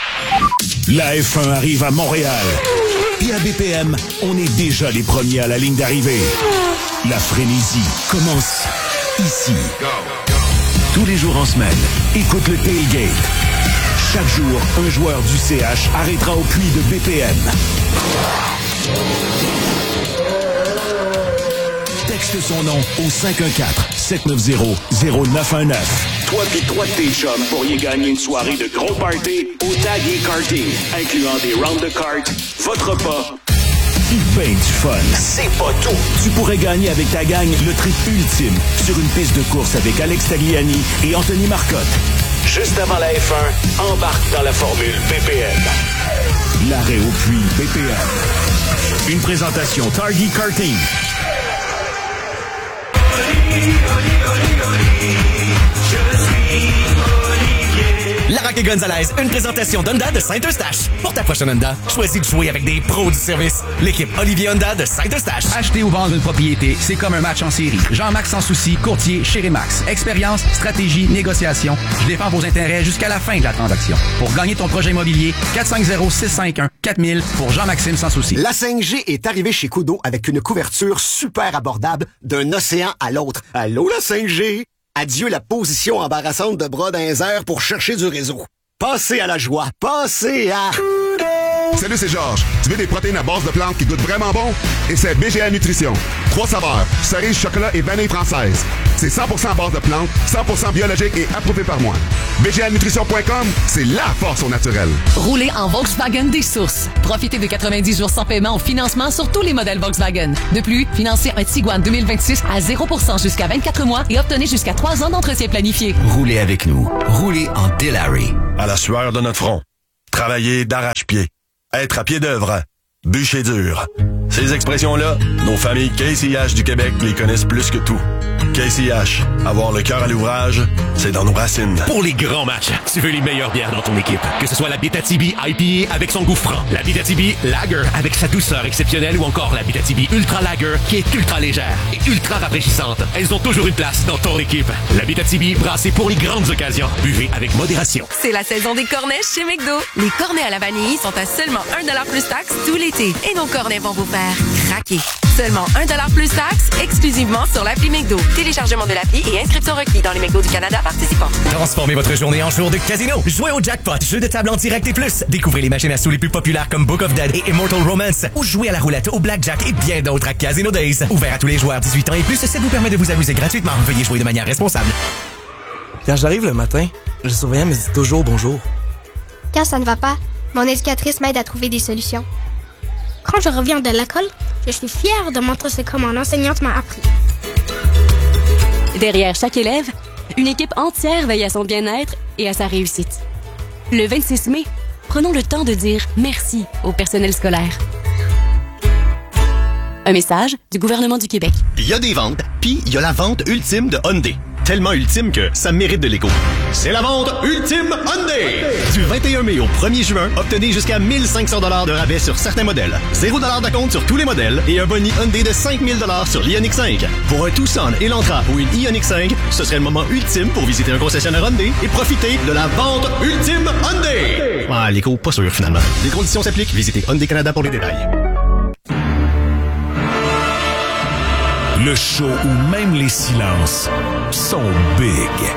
La F un arrive à Montréal. Et à B P M, on est déjà les premiers à la ligne d'arrivée. La frénésie commence ici. Tous les jours en semaine, écoute le Tailgate. Chaque jour, un joueur du C H arrêtera au puits de B P M. Texte son nom au cinq un quatre, sept neuf zéro, zéro neuf un neuf. Toi pis trois de tes chums pourriez gagner une soirée de gros party au Tag et Karting, incluant des rounds de cartes, votre repas et ben du fun. C'est pas tout! Tu pourrais gagner avec ta gang le trip ultime sur une piste de course avec Alex Tagliani et Anthony Marcotte. Juste avant la F un, embarque dans la formule B P M. L'arrêt au puits B P M. Une présentation Target Karting. Larraque et Gonzalez, une présentation d'Honda de Saint-Eustache. Pour ta prochaine Honda, choisis de jouer avec des pros du service. L'équipe Olivier Honda de Saint-Eustache. Acheter ou vendre une propriété, c'est comme un match en série. Jean-Max Sans Souci, courtier chez Remax. Expérience, stratégie, négociation. Je défends vos intérêts jusqu'à la fin de la transaction. Pour gagner ton projet immobilier, quatre cinq zéro, six cinq un, quatre mille pour Jean-Maxime Sans Souci. La cinq G est arrivée chez Kudo avec une couverture super abordable d'un océan à l'autre. Allô la cinq G? Adieu la position embarrassante de bras dans les airs pour chercher du réseau. Passez à la joie. Passez à... Salut, c'est Georges. Tu veux des protéines à base de plantes qui goûtent vraiment bon? Et c'est B G A Nutrition. Trois saveurs, cerise, chocolat et vanille française. C'est cent pour cent à base de plantes, cent pour cent biologique et approuvé par moi. B G A Nutrition point com, c'est la force au naturel. Roulez en Volkswagen des sources. Profitez de quatre-vingt-dix jours sans paiement au financement sur tous les modèles Volkswagen. De plus, financez un Tiguan deux mille vingt-six à zéro pour cent jusqu'à vingt-quatre mois et obtenez jusqu'à trois ans d'entretien planifié. Roulez avec nous. Roulez en Dilary. À la sueur de notre front. Travailler d'arrache-pied. Être à pied d'œuvre. Bûcher dur. Ces expressions-là, nos familles K C H du Québec les connaissent plus que tout. K C H, avoir le cœur à l'ouvrage, c'est dans nos racines. Pour les grands matchs, tu veux les meilleures bières dans ton équipe. Que ce soit la Abitibi I P A avec son goût franc, la Abitibi Lager avec sa douceur exceptionnelle ou encore la Abitibi Ultra Lager qui est ultra légère et ultra rafraîchissante. Elles ont toujours une place dans ton équipe. La Abitibi brassée pour les grandes occasions. Buvez avec modération. C'est la saison des cornets chez McDo. Les cornets à la vanille sont à seulement un dollar plus taxe tout l'été. Et nos cornets vont vous faire craquer. Seulement un dollar plus taxe, exclusivement sur l'appli McDo. Téléchargement de l'appli et inscription requis dans les McDo du Canada participants. Transformez votre journée en jour de casino. Jouez au jackpot, jeu de table en direct et plus. Découvrez les machines à sous les plus populaires comme Book of Dead et Immortal Romance. Ou jouez à la roulette, au blackjack et bien d'autres à Casino Days. Ouvert à tous les joueurs dix-huit ans et plus, ça vous permet de vous amuser gratuitement. Veuillez jouer de manière responsable. Quand j'arrive le matin, le surveillant me dit toujours bonjour. Quand ça ne va pas, mon éducatrice m'aide à trouver des solutions. Quand je reviens de l'école, je suis fière de montrer ce que mon enseignante m'a appris. Derrière chaque élève, une équipe entière veille à son bien-être et à sa réussite. Le vingt-six mai, prenons le temps de dire merci au personnel scolaire. Un message du gouvernement du Québec. Il y a des ventes, puis il y a la vente ultime de Hyundai. Tellement ultime que ça mérite de l'écho. C'est la vente ultime Hyundai! Du vingt et un mai au premier juin, obtenez jusqu'à mille cinq cents dollars de rabais sur certains modèles, zéro dollar d'acompte sur tous les modèles et un boni Hyundai de cinq mille dollars sur l'Ioniq cinq. Pour un Tucson, Elantra ou une Ioniq cinq, ce serait le moment ultime pour visiter un concessionnaire Hyundai et profiter de la vente ultime Hyundai! Ah, l'écho, pas sûr finalement. Les conditions s'appliquent. Visitez Hyundai Canada pour les détails. Le show où même les silences sont big.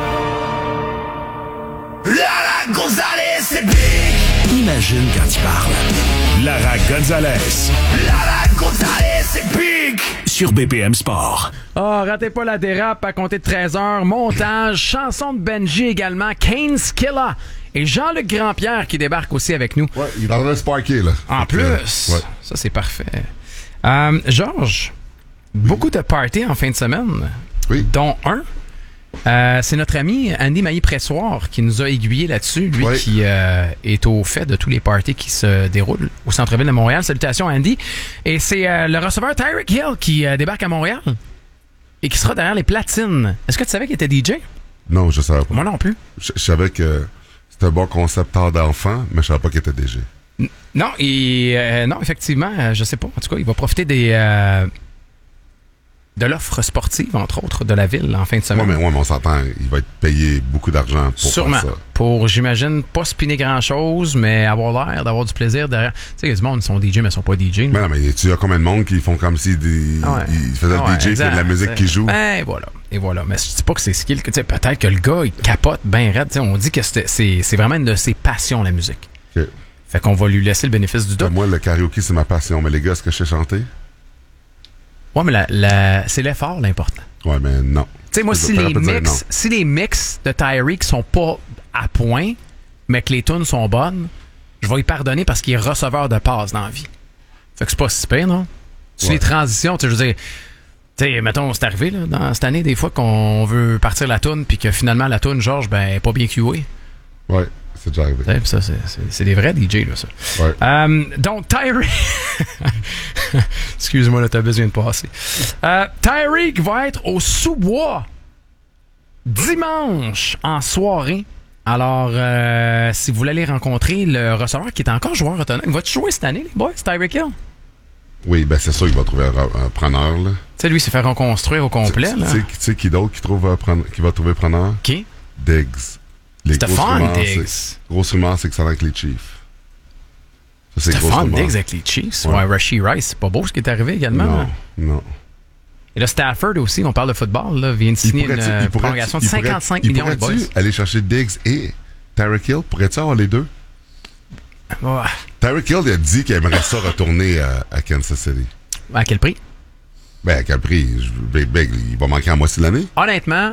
Lara Gonzalez, c'est big! Imagine quand il parle. Lara Gonzalez. Lara Gonzalez, c'est big! Sur B P M Sport. Oh, ratez pas la dérape à compter de treize heures. Montage, chanson de Benji également, Kane Skilla. Et Jean-Luc Grandpierre qui débarque aussi avec nous. Ouais, il va sparker, là. En plus, euh, ouais. Ça c'est parfait. Euh, Georges, beaucoup de parties en fin de semaine, oui. Dont un. Euh, c'est notre ami Andy Mailly-Pressoir qui nous a aiguillé là-dessus, lui oui. qui euh, est au fait de tous les parties qui se déroulent au centre-ville de Montréal. Salutations Andy. Et c'est euh, le receveur Tyreek Hill qui euh, débarque à Montréal et qui sera derrière les platines. Est-ce que tu savais qu'il était D J? Non, je savais pas. Moi non plus. Je, je savais que c'était un bon concepteur d'enfant, mais je savais pas qu'il était D J. N- non, et euh, non, effectivement, euh, je sais pas. En tout cas, il va profiter des... Euh, de l'offre sportive, entre autres, de la ville en fin de semaine. Oui, mais, ouais, mais on s'entend, il va être payé beaucoup d'argent pour Sûrement. faire ça. Pour, j'imagine, pas spinner grand-chose, mais avoir l'air d'avoir du plaisir derrière. Tu sais, il y a du monde qui sont D J, mais ils sont pas D J. Mais non, mais tu as combien de monde qui font comme si des, ah ouais. ils faisaient ah ouais, le D J, qu'il y a de la musique qui joue. Ben, voilà. Et voilà. Mais je dis pas que c'est skill. Tu sais, peut-être que le gars, il capote bien raide. Tu sais, on dit que c'est, c'est, c'est vraiment une de ses passions, la musique. Okay. Fait qu'on va lui laisser le bénéfice du doute. Moi, le karaoké, c'est ma passion. Mais les gars, est-ce que je sais chanter? Ouais, mais la, la, c'est l'effort l'important. Ouais, mais non. Tu sais, moi, si les, mix, si les mix de Tyreek sont pas à point, mais que les tunes sont bonnes, je vais y pardonner parce qu'il est receveur de passe dans la vie. Fait que c'est pas si pire, non? Sur ouais. les transitions, tu sais, je veux dire, tu sais, mettons, c'est arrivé, là, dans cette année, des fois, qu'on veut partir la tune, puis que finalement, la tune, Georges, ben, est pas bien cuée. Ouais. C'est déjà arrivé. Ouais, ça, c'est, c'est, c'est des vrais D J, là, ça. Ouais. Euh, donc, Tyreek... Excuse-moi, le tabus vient de passer. Euh, Tyreek va être au sous-bois dimanche en soirée. Alors, euh, si vous voulez aller rencontrer le receveur qui est encore joueur autonome, il va-tu jouer cette année, les boys, Tyreek Hill? Oui, ben c'est sûr qu'il va trouver un, un preneur, là. Tu sais, lui, il s'est fait reconstruire au complet, là. Tu sais qui d'autre qui, trouve, qui va trouver preneur? Qui? Diggs. Stephon Diggs. Grosse rumeur, c'est que ça va avec les Chiefs. Ça, c'est Stephon Diggs avec les Chiefs. Ouais, ouais Rashee Rice. C'est pas beau ce qui est arrivé également. Non, là. non. Et là, Stafford aussi, on parle de football, là, vient de signer une prolongation de cinquante-cinq millions de boys. Pourrais-tu aller chercher Diggs et Tyreek Hill? Pourrais-tu avoir les deux? Ouais. Tyreek Hill, il a dit qu'il aimerait ça retourner à, à Kansas City. À quel prix? Ben, à quel prix? Je, big, big, il va manquer à moitié de l'année? Honnêtement,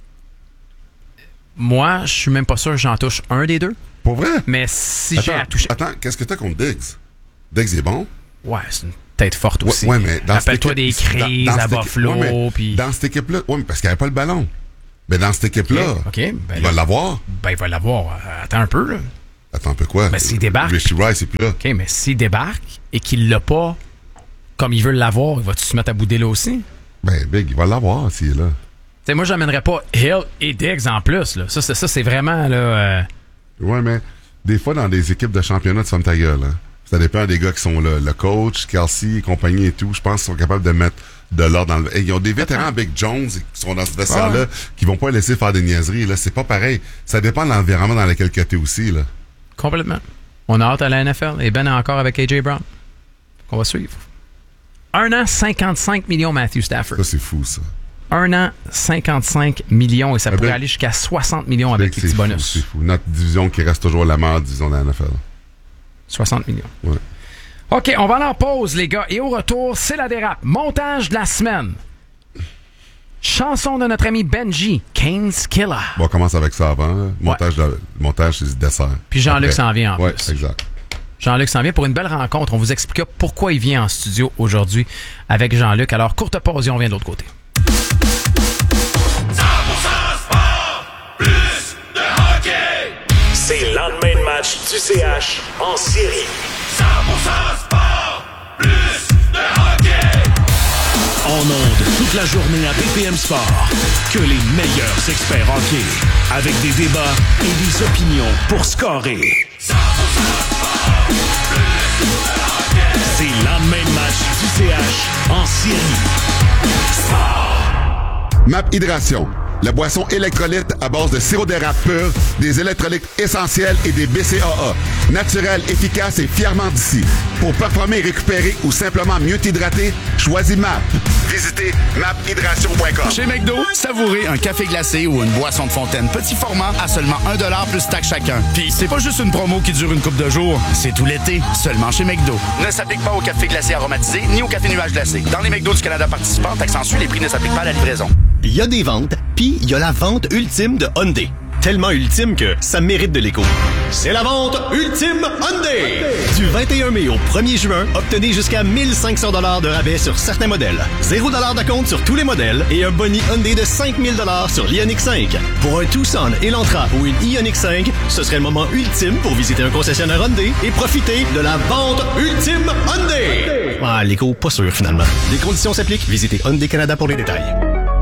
moi, je suis même pas sûr que j'en touche un des deux. Pour vrai? Mais si attends, j'ai à toucher... Attends, qu'est-ce que t'as contre Diggs? Diggs, il est bon? Ouais, c'est une tête forte aussi. Ouais, ouais, mais dans Rappelle-toi des crises dans, dans à Buffalo. Ouais, puis... Dans cette équipe-là, ouais, mais parce qu'il n'y avait pas le ballon. Mais dans cette équipe-là, okay, okay, ben il là, va l'avoir. Ben, il va l'avoir. Attends un peu, là. Attends un peu quoi? Ben, s'il débarque... Richie Rice, c'est plus là. OK, mais s'il débarque et qu'il l'a pas comme il veut l'avoir, il va-tu se mettre à bouder là aussi? Ben, Big, il va l'avoir s'il est là. Tu sais, moi, j'amènerais pas Hill et Diggs en plus, là. Ça, c'est, ça, c'est vraiment, là... Euh... Ouais, mais des fois, dans des équipes de championnat, tu fermes ta gueule, hein. Ça dépend des gars qui sont là. Le coach, Kelsey et compagnie et tout, je pense qu'ils sont capables de mettre de l'ordre dans le... Hey, ils ont des vétérans, Big Jones, qui sont dans ce vestiaire-là, ah. qui vont pas laisser faire des niaiseries, là. C'est pas pareil. Ça dépend de l'environnement dans lequel tu es aussi, là. Complètement. On a hâte à la N F L. Et Ben est encore avec A J Brown. On va suivre. Un an, cinquante-cinq millions, Matthew Stafford. Ça, c'est fou, ça. Un an, cinquante-cinq millions. Et ça ah pourrait ben, aller jusqu'à soixante millions avec les petits fou, bonus. C'est fou. Notre division qui reste toujours la meilleure division de la N F L. soixante millions. Ouais. OK, on va aller en pause, les gars. Et au retour, c'est la dérape. Montage de la semaine. Chanson de notre ami Benji, Kane's Killer. Bon, on commence avec ça avant. Hein? Montage, ouais. de, montage, c'est le dessert. Puis Jean-Luc s'en vient en ouais, plus. Exact. Jean-Luc s'en vient pour une belle rencontre. On vous expliquera pourquoi il vient en studio aujourd'hui avec Jean-Luc. Alors, courte pause et on vient de l'autre côté. cent pour cent sport, plus de hockey. C'est le lendemain de match du C H en série. cent pour cent sport, plus de hockey. En ondes toute la journée à B P M Sport. Que les meilleurs experts hockey. Avec des débats et des opinions pour scorer. cent pour cent sport, plus de hockey. C'est le lendemain de match du C H en série. Sport. Map Hydration. La boisson électrolyte à base de sirop d'érable pur, des électrolytes essentiels et des B C A A. Naturel, efficace et fièrement d'ici. Pour performer, récupérer ou simplement mieux t'hydrater, choisis M A P. Visitez map hydration point com. Chez McDo, savourez un café glacé ou une boisson de fontaine petit format à seulement un dollar plus taxe chacun. Puis c'est pas juste une promo qui dure une couple de jours, c'est tout l'été, seulement chez McDo. Ne s'applique pas au café glacé aromatisé ni au café nuage glacé. Dans les McDo du Canada participants, taxes les prix ne s'appliquent pas à la livraison. Il y a des ventes, puis il y a la vente ultime de Hyundai. Tellement ultime que ça mérite de l'écho. C'est la vente ultime Hyundai! Du vingt et un mai au premier juin, obtenez jusqu'à mille cinq cents dollars de rabais sur certains modèles. zéro dollar de compte sur tous les modèles et un boni Hyundai de cinq mille dollars sur l'Ioniq cinq. Pour un Tucson, Elantra ou une Ioniq cinq, ce serait le moment ultime pour visiter un concessionnaire Hyundai et profiter de la vente ultime Hyundai! Ah, l'écho, pas sûr finalement. Les conditions s'appliquent. Visitez Hyundai Canada pour les détails.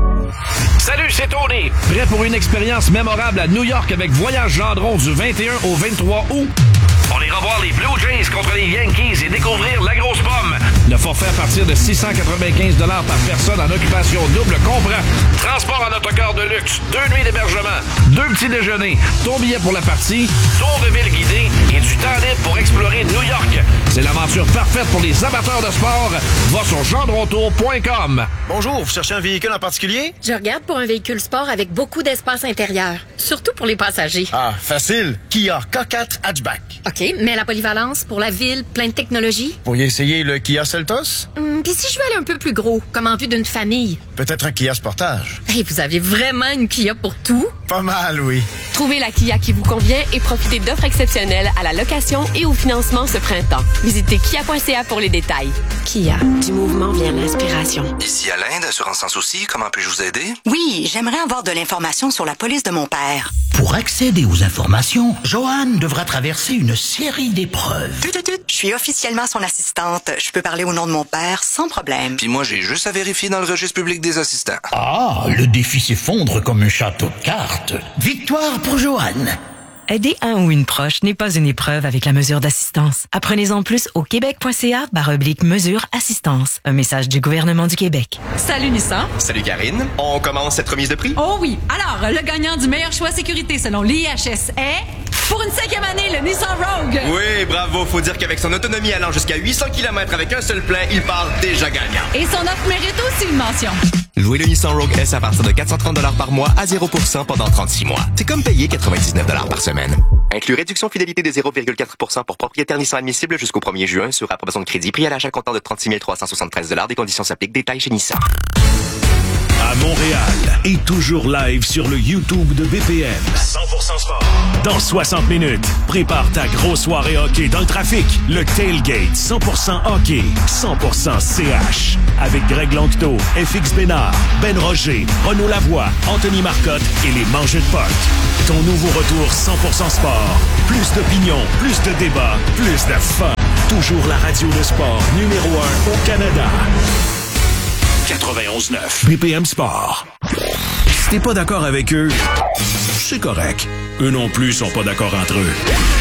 Salut, c'est Tony. Prêt pour une expérience mémorable à New York avec Voyage Gendron du vingt et un au vingt-trois août? On ira voir les Blue Jays contre les Yankees et découvrir la grosse pomme. Le forfait à partir de six cent quatre-vingt-quinze dollars par personne en occupation double comprend transport en autocar de luxe, deux nuits d'hébergement, deux petits déjeuners, ton billet pour la partie, tour de ville guidé et du temps libre pour explorer New York. C'est l'aventure parfaite pour les amateurs de sport. Va sur gendrontour point com. Bonjour, vous cherchez un véhicule en particulier? Je regarde pour un véhicule sport avec beaucoup d'espace intérieur, surtout pour les passagers. Ah, facile. Kia K quatre Hatchback. OK, mais la polyvalence pour la ville, plein de technologie. Vous pourriez essayer le Kia Seltos? Hum, Puis si je veux aller un peu plus gros, comme en vue d'une famille? Peut-être un Kia Sportage. Hey, vous avez vraiment une Kia pour tout? Pas mal, oui. Trouvez la Kia qui vous convient et profitez d'offres exceptionnelles à la location et au financement ce printemps. Visitez kia point c a pour les détails. Kia, du mouvement vient l'inspiration. Ici Alain d'Assurance Sans Souci, comment puis-je vous aider? Oui, j'aimerais avoir de l'information sur la police de mon père. Pour accéder aux informations, Joanne devra traverser une série d'épreuves. Tut, tut, tut. Je suis officiellement son assistante. Je peux parler au nom de mon père sans problème. Puis moi, j'ai juste à vérifier dans le registre public des assistants. Ah, le défi s'effondre comme un château de cartes. Victoire pour Joanne. Aider un ou une proche n'est pas une épreuve avec la mesure d'assistance. Apprenez-en plus au québec point c a barre oblique mesure assistance. Un message du gouvernement du Québec. Salut Nissan. Salut Karine. On commence cette remise de prix? Oh oui. Alors, le gagnant du meilleur choix sécurité selon l'I H S est... Pour une cinquième année, le Nissan Rogue. Oui, bravo. Faut dire qu'avec son autonomie allant jusqu'à huit cents kilomètres avec un seul plein, il part déjà gagnant. Et son offre mérite aussi une mention. Louez le Nissan Rogue S à partir de quatre cent trente dollars par mois à zéro pour cent pendant trente-six mois. C'est comme payer quatre-vingt-dix-neuf dollars par semaine. Inclus réduction fidélité de zéro virgule quatre pour cent pour propriétaire Nissan admissible jusqu'au premier juin sur approbation de crédit. Prix à l'achat comptant de trente-six mille trois cent soixante-treize dollars. Des conditions s'appliquent. Détails chez Nissan. À Montréal et toujours live sur le YouTube de B P M. cent pour cent sport. Dans soixante minutes, prépare ta grosse soirée hockey dans le trafic. Le Tailgate cent pour cent hockey, cent pour cent C H. Avec Greg Lanctot, F X Bénard, Ben Roger, Renaud Lavoie, Anthony Marcotte et les Mangeux de Pote. Ton nouveau retour cent pour cent sport. Plus d'opinion, plus de débats, plus de fun. Toujours la radio de sport numéro un au Canada. quatre-vingt-onze neuf B P M Sport. Si t'es pas d'accord avec eux, c'est correct. Eux non plus sont pas d'accord entre eux.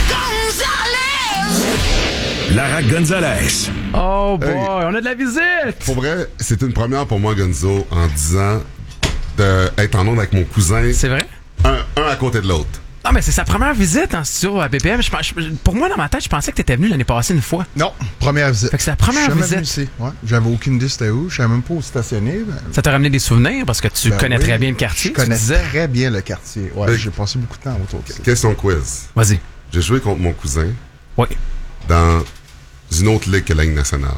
Lara Gonzalez. Oh boy, Hey. on a de la visite! Pour vrai, c'est une première pour moi, Gonzo, en disant d'être en onde avec mon cousin. C'est vrai? Un, un à côté de l'autre. Non, mais c'est sa première visite en studio à B P M. Je, pense- je- pour moi, dans ma tête, je pensais que t'étais venu l'année passée une fois. Non, première visite. Fait que c'est la première Je suis jamais visite. venu ici, ouais. J'avais aucune idée c'était où. Je savais même pas où stationner. Ben, Ça t'a ramené des souvenirs parce que tu ben connais oui, très bien le quartier. Je tu connais disais. très bien le quartier. Ouais, Hey. j'ai passé beaucoup de temps autour de ça. Question quiz. Vas-y. J'ai joué contre mon cousin. Oui. Dans une autre ligue que la Ligue nationale.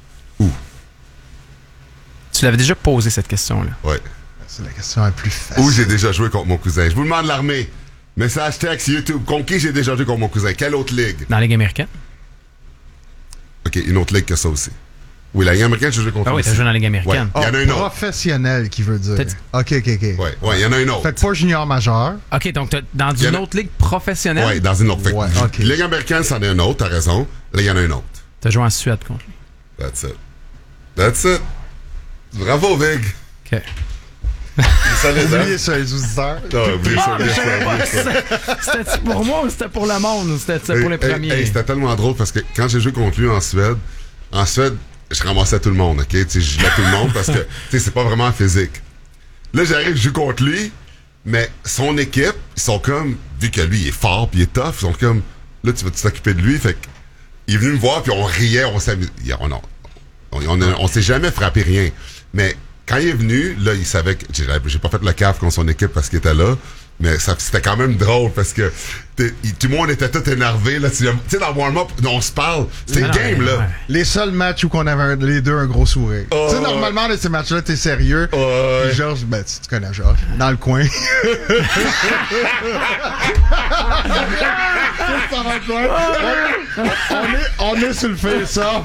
Tu l'avais déjà posé cette question-là. Ouais. C'est la question la plus facile. Où j'ai déjà joué contre mon cousin. Je vous demande l'armée. Message texte YouTube. Contre qui j'ai déjà joué contre mon cousin? Quelle autre ligue? Dans la Ligue américaine? OK, une autre ligue que ça aussi. Oui, la Ligue américaine, j'ai joué contre Ah lui oui, t'as aussi. joué dans la Ligue américaine. Ouais, il y en a une autre. Professionnel, qui veut dire. T'as dit- OK, OK, OK. Ouais, ouais, il y en a une autre. Fait que pas junior majeur. OK, donc t'as- dans Il y en une a- autre ligue professionnelle? Ouais, dans une autre. Fait que Ouais, ok. Ligue américaine, c'en est une autre, t'as raison. Là, il y en a une autre. T'as joué en Suède contre lui. That's it. That's it. Bravo, Vig. OK. Oubliez ça, les auditeurs. Non, oubliez ça, Ah, mais oubliez je ça, savais pas oubliez si ça. c'était- C'était pour moi ou c'était pour le monde ou c'était c'était pour les Hey, hey, premiers? hey, c'était tellement drôle parce que quand j'ai joué contre lui en Suède, en Suède, je ramassais tout le monde, OK? Tu sais, je jouais tout le monde parce que, tu sais, c'est pas vraiment physique. Là, j'arrive, je joue contre lui, mais son équipe, ils sont comme, vu que lui, il est fort puis il est tough, ils sont comme, là, tu vas t'occuper de lui, fait que, il est venu me voir puis on riait, on s'amusait. On, on, on, on, on s'est jamais frappé rien. Mais quand il est venu, là, il savait que j'ai, j'ai pas fait le caf contre son équipe parce qu'il était là. Mais ça, c'était quand même drôle parce que t'es- il- tout le monde était tout énervé. Là, tu sais, dans le warm-up, on se parle. C'était une Ah, game, ouais, là. ouais. Les seuls matchs où on avait un- les deux un gros sourire. Oh, tu sais, normalement, dans ces matchs-là, t'es sérieux. Ouais. Puis Georges, ben, tu, tu connais Georges. Dans le coin. Dans le coin. On est, on est sur le fait, ça.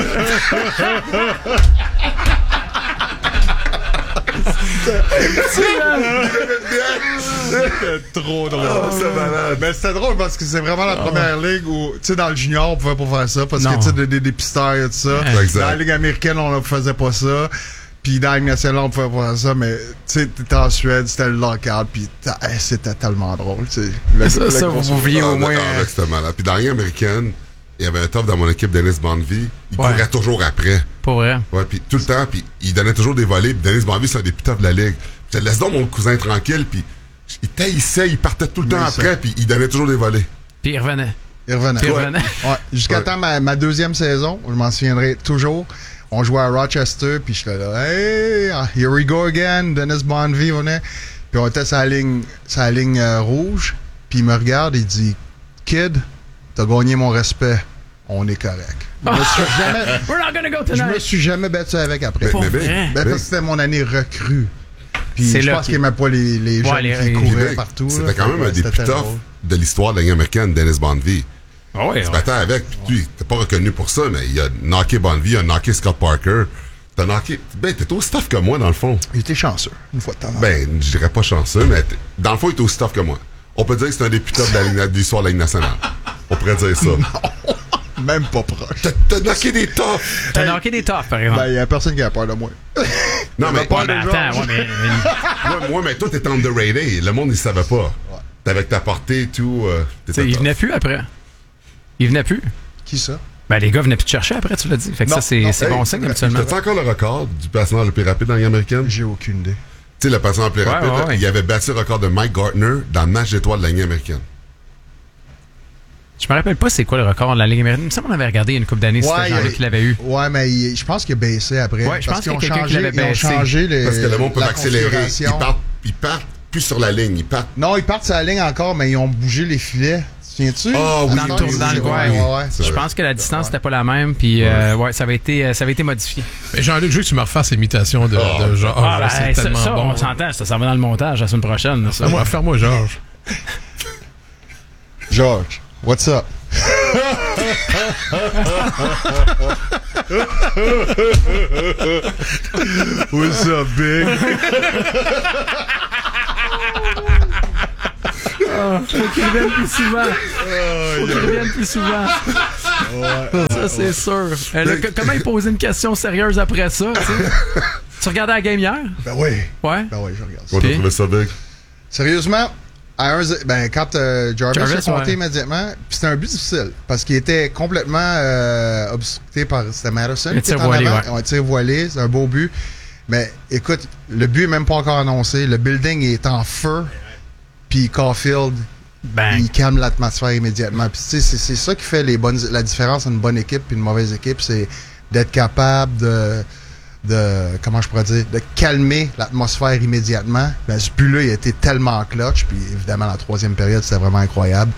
C'était trop drôle. Oh, c'est malade. Mais c'était drôle parce que c'est vraiment la première ligue où, tu sais, dans le junior, on pouvait pas faire ça parce Non. que, tu sais, des, des, des pisteurs et tout ça. Exact. Dans la ligue américaine, on ne faisait pas ça. Puis dans la ligue nationale, on pouvait pas faire ça. Mais, tu sais, t'étais en Suède, c'était le lockout. Puis t'as- hey, c'était tellement drôle, tu sais. Le- Ça, le ça, gros vous sourire. oubliez au Ah, moins. ah, c'était malade. Puis dans la Ligue américaine, il y avait un top dans mon équipe, Dennis Bonvie. Il Ouais. courait toujours après. Pour vrai. Ouais, puis tout le temps, puis il donnait toujours des volets. Puis Dennis Bonvie, c'est un des plus toughs de la ligue. Je laisse donc mon cousin tranquille, puis il taillissait, il partait tout le temps Oui, ça. après, puis il donnait toujours des volets. Puis il revenait. Il revenait. Puis il Ouais. revenait. Ouais. Jusqu'à Ouais. temps ma, ma deuxième saison, je m'en souviendrai toujours. On jouait à Rochester, puis j'étais là, hey, here we go again. Dennis Bonvie venait. Puis on était sur la ligne, sur la ligne euh, rouge, puis il me regarde, il dit, Kid, t'as gagné mon respect. On est correct. Je me suis jamais, We're not gonna go je me tonight. suis jamais battu avec après. Pour mais ben, vrai. Ben, ben, parce que c'était mon année recrue. Puis C'est je là pense qui- qu'il n'aimait pas les, les Ouais, jeunes les- qui les- couraient Puis, partout. là. C'était quand même Ouais, un des c'était plus très toughs drôle. de l'histoire de la Ligue américaine, Dennis Bonvie. Ah ouais, Il se ouais. battait avec, puis lui, il était pas reconnu pour ça, mais il a knocké Bonvie, il a knocké Scott Parker. T'as knocké. Ben, t'es aussi tough que moi, dans le fond. Il était chanceux, une fois de temps en temps. Ben, je dirais pas chanceux, mais t'es- dans le fond, il est aussi tough que moi. On peut dire que c'est un des plus toughs de la Ligue- de l'histoire de la Ligue nationale. On pourrait dire ça. Même pas proche. T'as- T'as knocké des toughs! T'as knocké des toffs, par exemple. Ben, il y a personne qui a peur de moi. Non, mais, pas Ouais, mais de attends, Georges. ouais, mais. mais- moi, moi, mais toi, t'es underrated. Le monde, il savait pas. Avec ta portée et tout. Euh, Tu t'étais sais, il tough. venait plus après. Il venait plus. Qui ça? Ben, les gars venaient plus te chercher après, tu l'as dit. Fait que Non, ça, c'est non, c'est Hey, bon signe, habituellement. T'as-tu encore le record du passement le plus rapide dans la Ligue américaine? Tu J'ai aucune idée. sais, le passement le plus Ouais, rapide, ouais, là, ouais. il avait battu le record de Mike Gartner dans le match d'étoiles de la Ligue américaine. Je Je me rappelle pas c'est quoi le record de la Ligue américaine. Il me semble qu'on avait regardé il y a une couple d'années, Ouais, c'était Jean-Luc qui l'avait eu. Ouais, mais il- je pense qu'il a baissé après. Ouais, je parce pense qu'ils ont qu'il y a quelqu'un qui changé, l'avait ils ont baissé. changé les, Parce que le monde peut la accélérer. Ils configuration. partent, ils partent plus sur la ligne. Ils partent. Non, ils partent sur la ligne encore, mais ils ont bougé les filets. Tu te souviens-tu? Ah oui, Dans le tour, dans le coin. Ouais, ouais, ouais. Je pense que la distance n'était pas la même, puis euh, ouais, ça avait été, euh, ça avait été modifié. Mais Jean-Luc, je veux que tu me refasses l'imitation de, Oh. de Georges. Ah, ben, c'est ça, tellement ça, bon. on s'entend, ça, ça va dans le montage la semaine prochaine. là, ça. Fais-moi, fais-moi Georges. George, what's up? What's up, big? Ah, faut qu'il revienne plus souvent. Faut qu'il revienne plus souvent. Ça, c'est sûr. Euh, là, que- comment il posait une question sérieuse après ça? tu sais? Tu regardais la game hier? Ben oui. Ouais? Ben oui, je regarde ça. On a trouvé ça big. Sérieusement, à un, ben, quand euh, Jarvis, Jarvis, a compté ouais. immédiatement, puis c'était un but difficile parce qu'il était complètement euh, obstrué par c'était Madison. Le qui était tir en voilé, avant. ouais. Un tir voilé, c'est un beau but. Mais écoute, le but est même pas encore annoncé. Le building est en feu. Puis Caulfield, Bang. il calme l'atmosphère immédiatement. Puis tu sais, c'est, c'est ça qui fait les bonnes, la différence entre une bonne équipe et une mauvaise équipe, c'est d'être capable de, de, comment je pourrais dire, de calmer l'atmosphère immédiatement. Ben, ce but-là, il a été tellement clutch. Puis évidemment, la troisième période, c'était vraiment incroyable.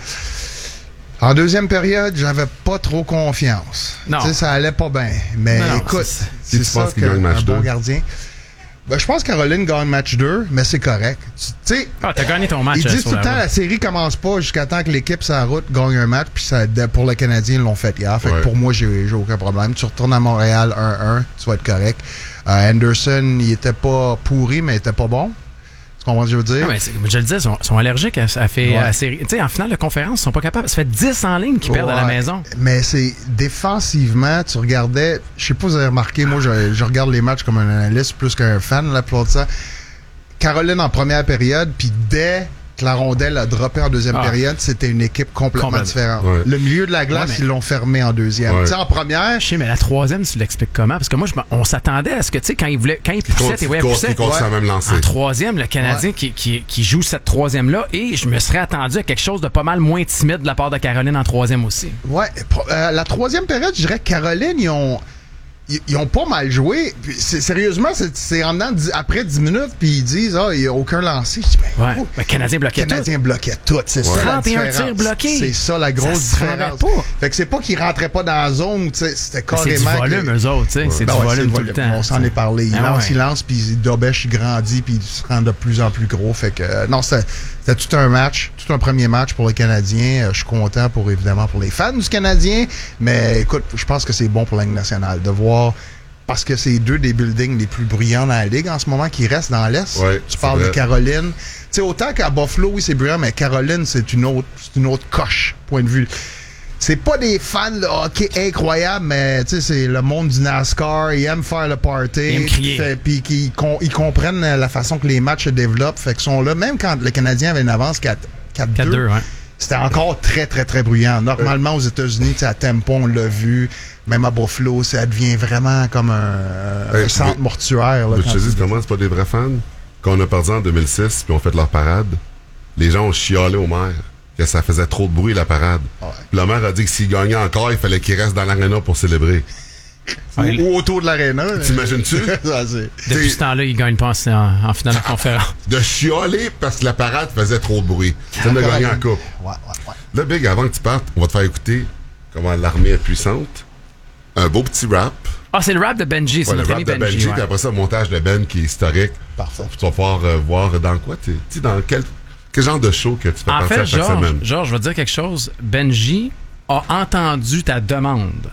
En deuxième période, j'avais pas trop confiance. Non. Tu sais, ça allait pas bien. Mais Non, non, écoute, c'est- c'est, tu ça penses qu'il qu'un gagne match un bon deux? gardien. Ben, je pense que Caroline gagne match deux, mais c'est correct. Tu sais, Ah, t'as gagné ton match. ils euh, disent sur tout le la temps, route. la série commence pas jusqu'à temps que l'équipe sur la route gagne un match. Puis ça, pour le Canadien, ils l'ont fait hier. Fait Ouais. que pour moi, j'ai, j'ai aucun problème. Tu retournes à Montréal un un, tu vas être correct. Euh, Anderson, il était pas pourri, mais il était pas bon. Tu comprends ce que je veux dire? Non, mais c'est- je le disais, ils sont, sont allergiques à, à fait, Ouais. à la série. Tu sais, en finale de conférence, ils sont pas capables. Ça fait dix en ligne qu'ils perdent à la Ouais. maison. Mais c'est défensivement, tu regardais, je sais pas si vous avez remarqué, moi je, je regarde les matchs comme un analyste plus qu'un fan, la plupart de ça. Caroline en première période, puis dès que la rondelle a droppé en deuxième Ah. période, c'était une équipe complètement Complètement. différente. Ouais. Le milieu de la glace, Ouais, mais- ils l'ont fermé en deuxième. Ouais. Tu sais, en première, Je sais, mais la troisième, tu l'expliques comment? Parce que moi, je m'en- on s'attendait à ce que, tu sais, quand il voulait, quand il poussait, Continue, et ouais, continue, poussait. continue à même lancer. En troisième, le Canadien qui, qui, qui joue cette troisième-là, et je me serais attendu à quelque chose de pas mal moins timide de la part de Caroline en troisième aussi. ouais, pro- euh, la troisième période, je dirais que Caroline, ils ont. Ils, ils ont pas mal joué. Puis c'est- sérieusement, c'est, c'est en dedans dix- après dix minutes, puis ils disent, ah, il n'y a aucun lancé. Je dis, ben, Ouais. oh, Le Canadien bloquait Le Canadien bloquait tout. C'est ça la trente et un différence. tirs bloqués. C'est ça la grosse Ça se ferait différence. pas. Fait que c'est pas qu'ils rentraient pas dans la zone, tu sais, c'était Mais c'est du carrément. volume, que- eux autres, tu sais. C'est Ben du ouais, volume le tout le temps. On s'en est parlé. Il Ah lance, ouais. il lance, puis Dobesh, il grandit, puis il se rend de plus en plus gros. Fait que, euh, non, c'était, c'était tout un match, tout un premier match pour les Canadiens. Euh, je suis content pour, évidemment, pour les fans du Canadien. Mais écoute, je pense que c'est bon pour la Ligue nationale de voir. Parce que c'est deux des buildings les plus bruyants dans la Ligue en ce moment qui restent dans l'Est. Ouais, tu c'est parles vrai. de Caroline. Tu sais, autant qu'à Buffalo, oui, c'est bruyant, mais Caroline, c'est une autre, c'est une autre coche, point de vue. C'est pas des fans de hockey incroyables, mais tu sais, c'est le monde du NASCAR. Ils aiment faire le party. Ils aiment crier. Fait- Puis qu'ils con- ils comprennent la façon que les matchs se développent. Fait qu'ils sont là. Même quand le Canadien avait une avance quatre deux, quatre deux, ouais. c'était encore très, très, très bruyant. Normalement, aux États-Unis, tu sais, à Tempo, on l'a vu. Même à Buffalo, ça devient vraiment comme un, Hey, un centre mais- mortuaire. Là, Je quand te tu- dis comment c'est pas des vrais fans. Quand on a perdu en deux mille six puis on fait leur parade, les gens ont chialé au maire que ça faisait trop de bruit la parade. Ouais. Puis le maire a dit que s'il gagnait encore, il fallait qu'il reste dans l'aréna pour célébrer. ou, ou autour de l'aréna. là. T'imagines-tu? Ça, c'est- Depuis ce temps-là, ils gagnent pas en, en, en finale de conférence. De chialer parce que la parade faisait trop de bruit. Ça de gagner en coupe. Ouais, ouais, ouais. Là, Big, avant que tu partes, on va te faire écouter comment l'armée est puissante. Un beau petit rap. Ah, c'est le rap de Benji, c'est Ouais, le notre rap ami de Benji. Benji, ouais. puis après ça, le montage de Ben qui est historique. Parfait. Tu vas pouvoir euh, voir dans quoi tu sais, dans quel, quel genre de show que tu fais En partie fait, à chaque Georges, semaine. Georges, je vais te dire quelque chose. Benji a entendu ta demande.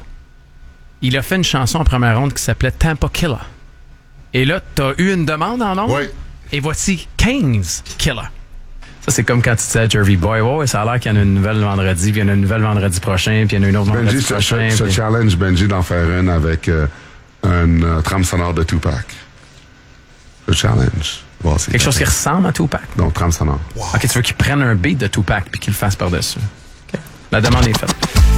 Il a fait une chanson en première ronde qui s'appelait Tampa Killer. Et là, t'as eu une demande en nom. Oui. Et voici quinze Killer. Ça, c'est comme quand tu disais à Jervy Boy, ouais, ouais, ça a l'air qu'il y en a une nouvelle vendredi, puis il y en a une nouvelle vendredi prochain, puis il y en a une autre vendredi Benji, je, prochain. je- je puis- challenge Benji d'en faire une avec euh, une euh, trame sonore de Tupac. Je challenge. Voir si Quelque chose qui capable. ressemble à Tupac. Donc, trame sonore. Ok, tu veux qu'il prenne un beat de Tupac puis qu'il le fasse par-dessus. Ok. La demande est faite.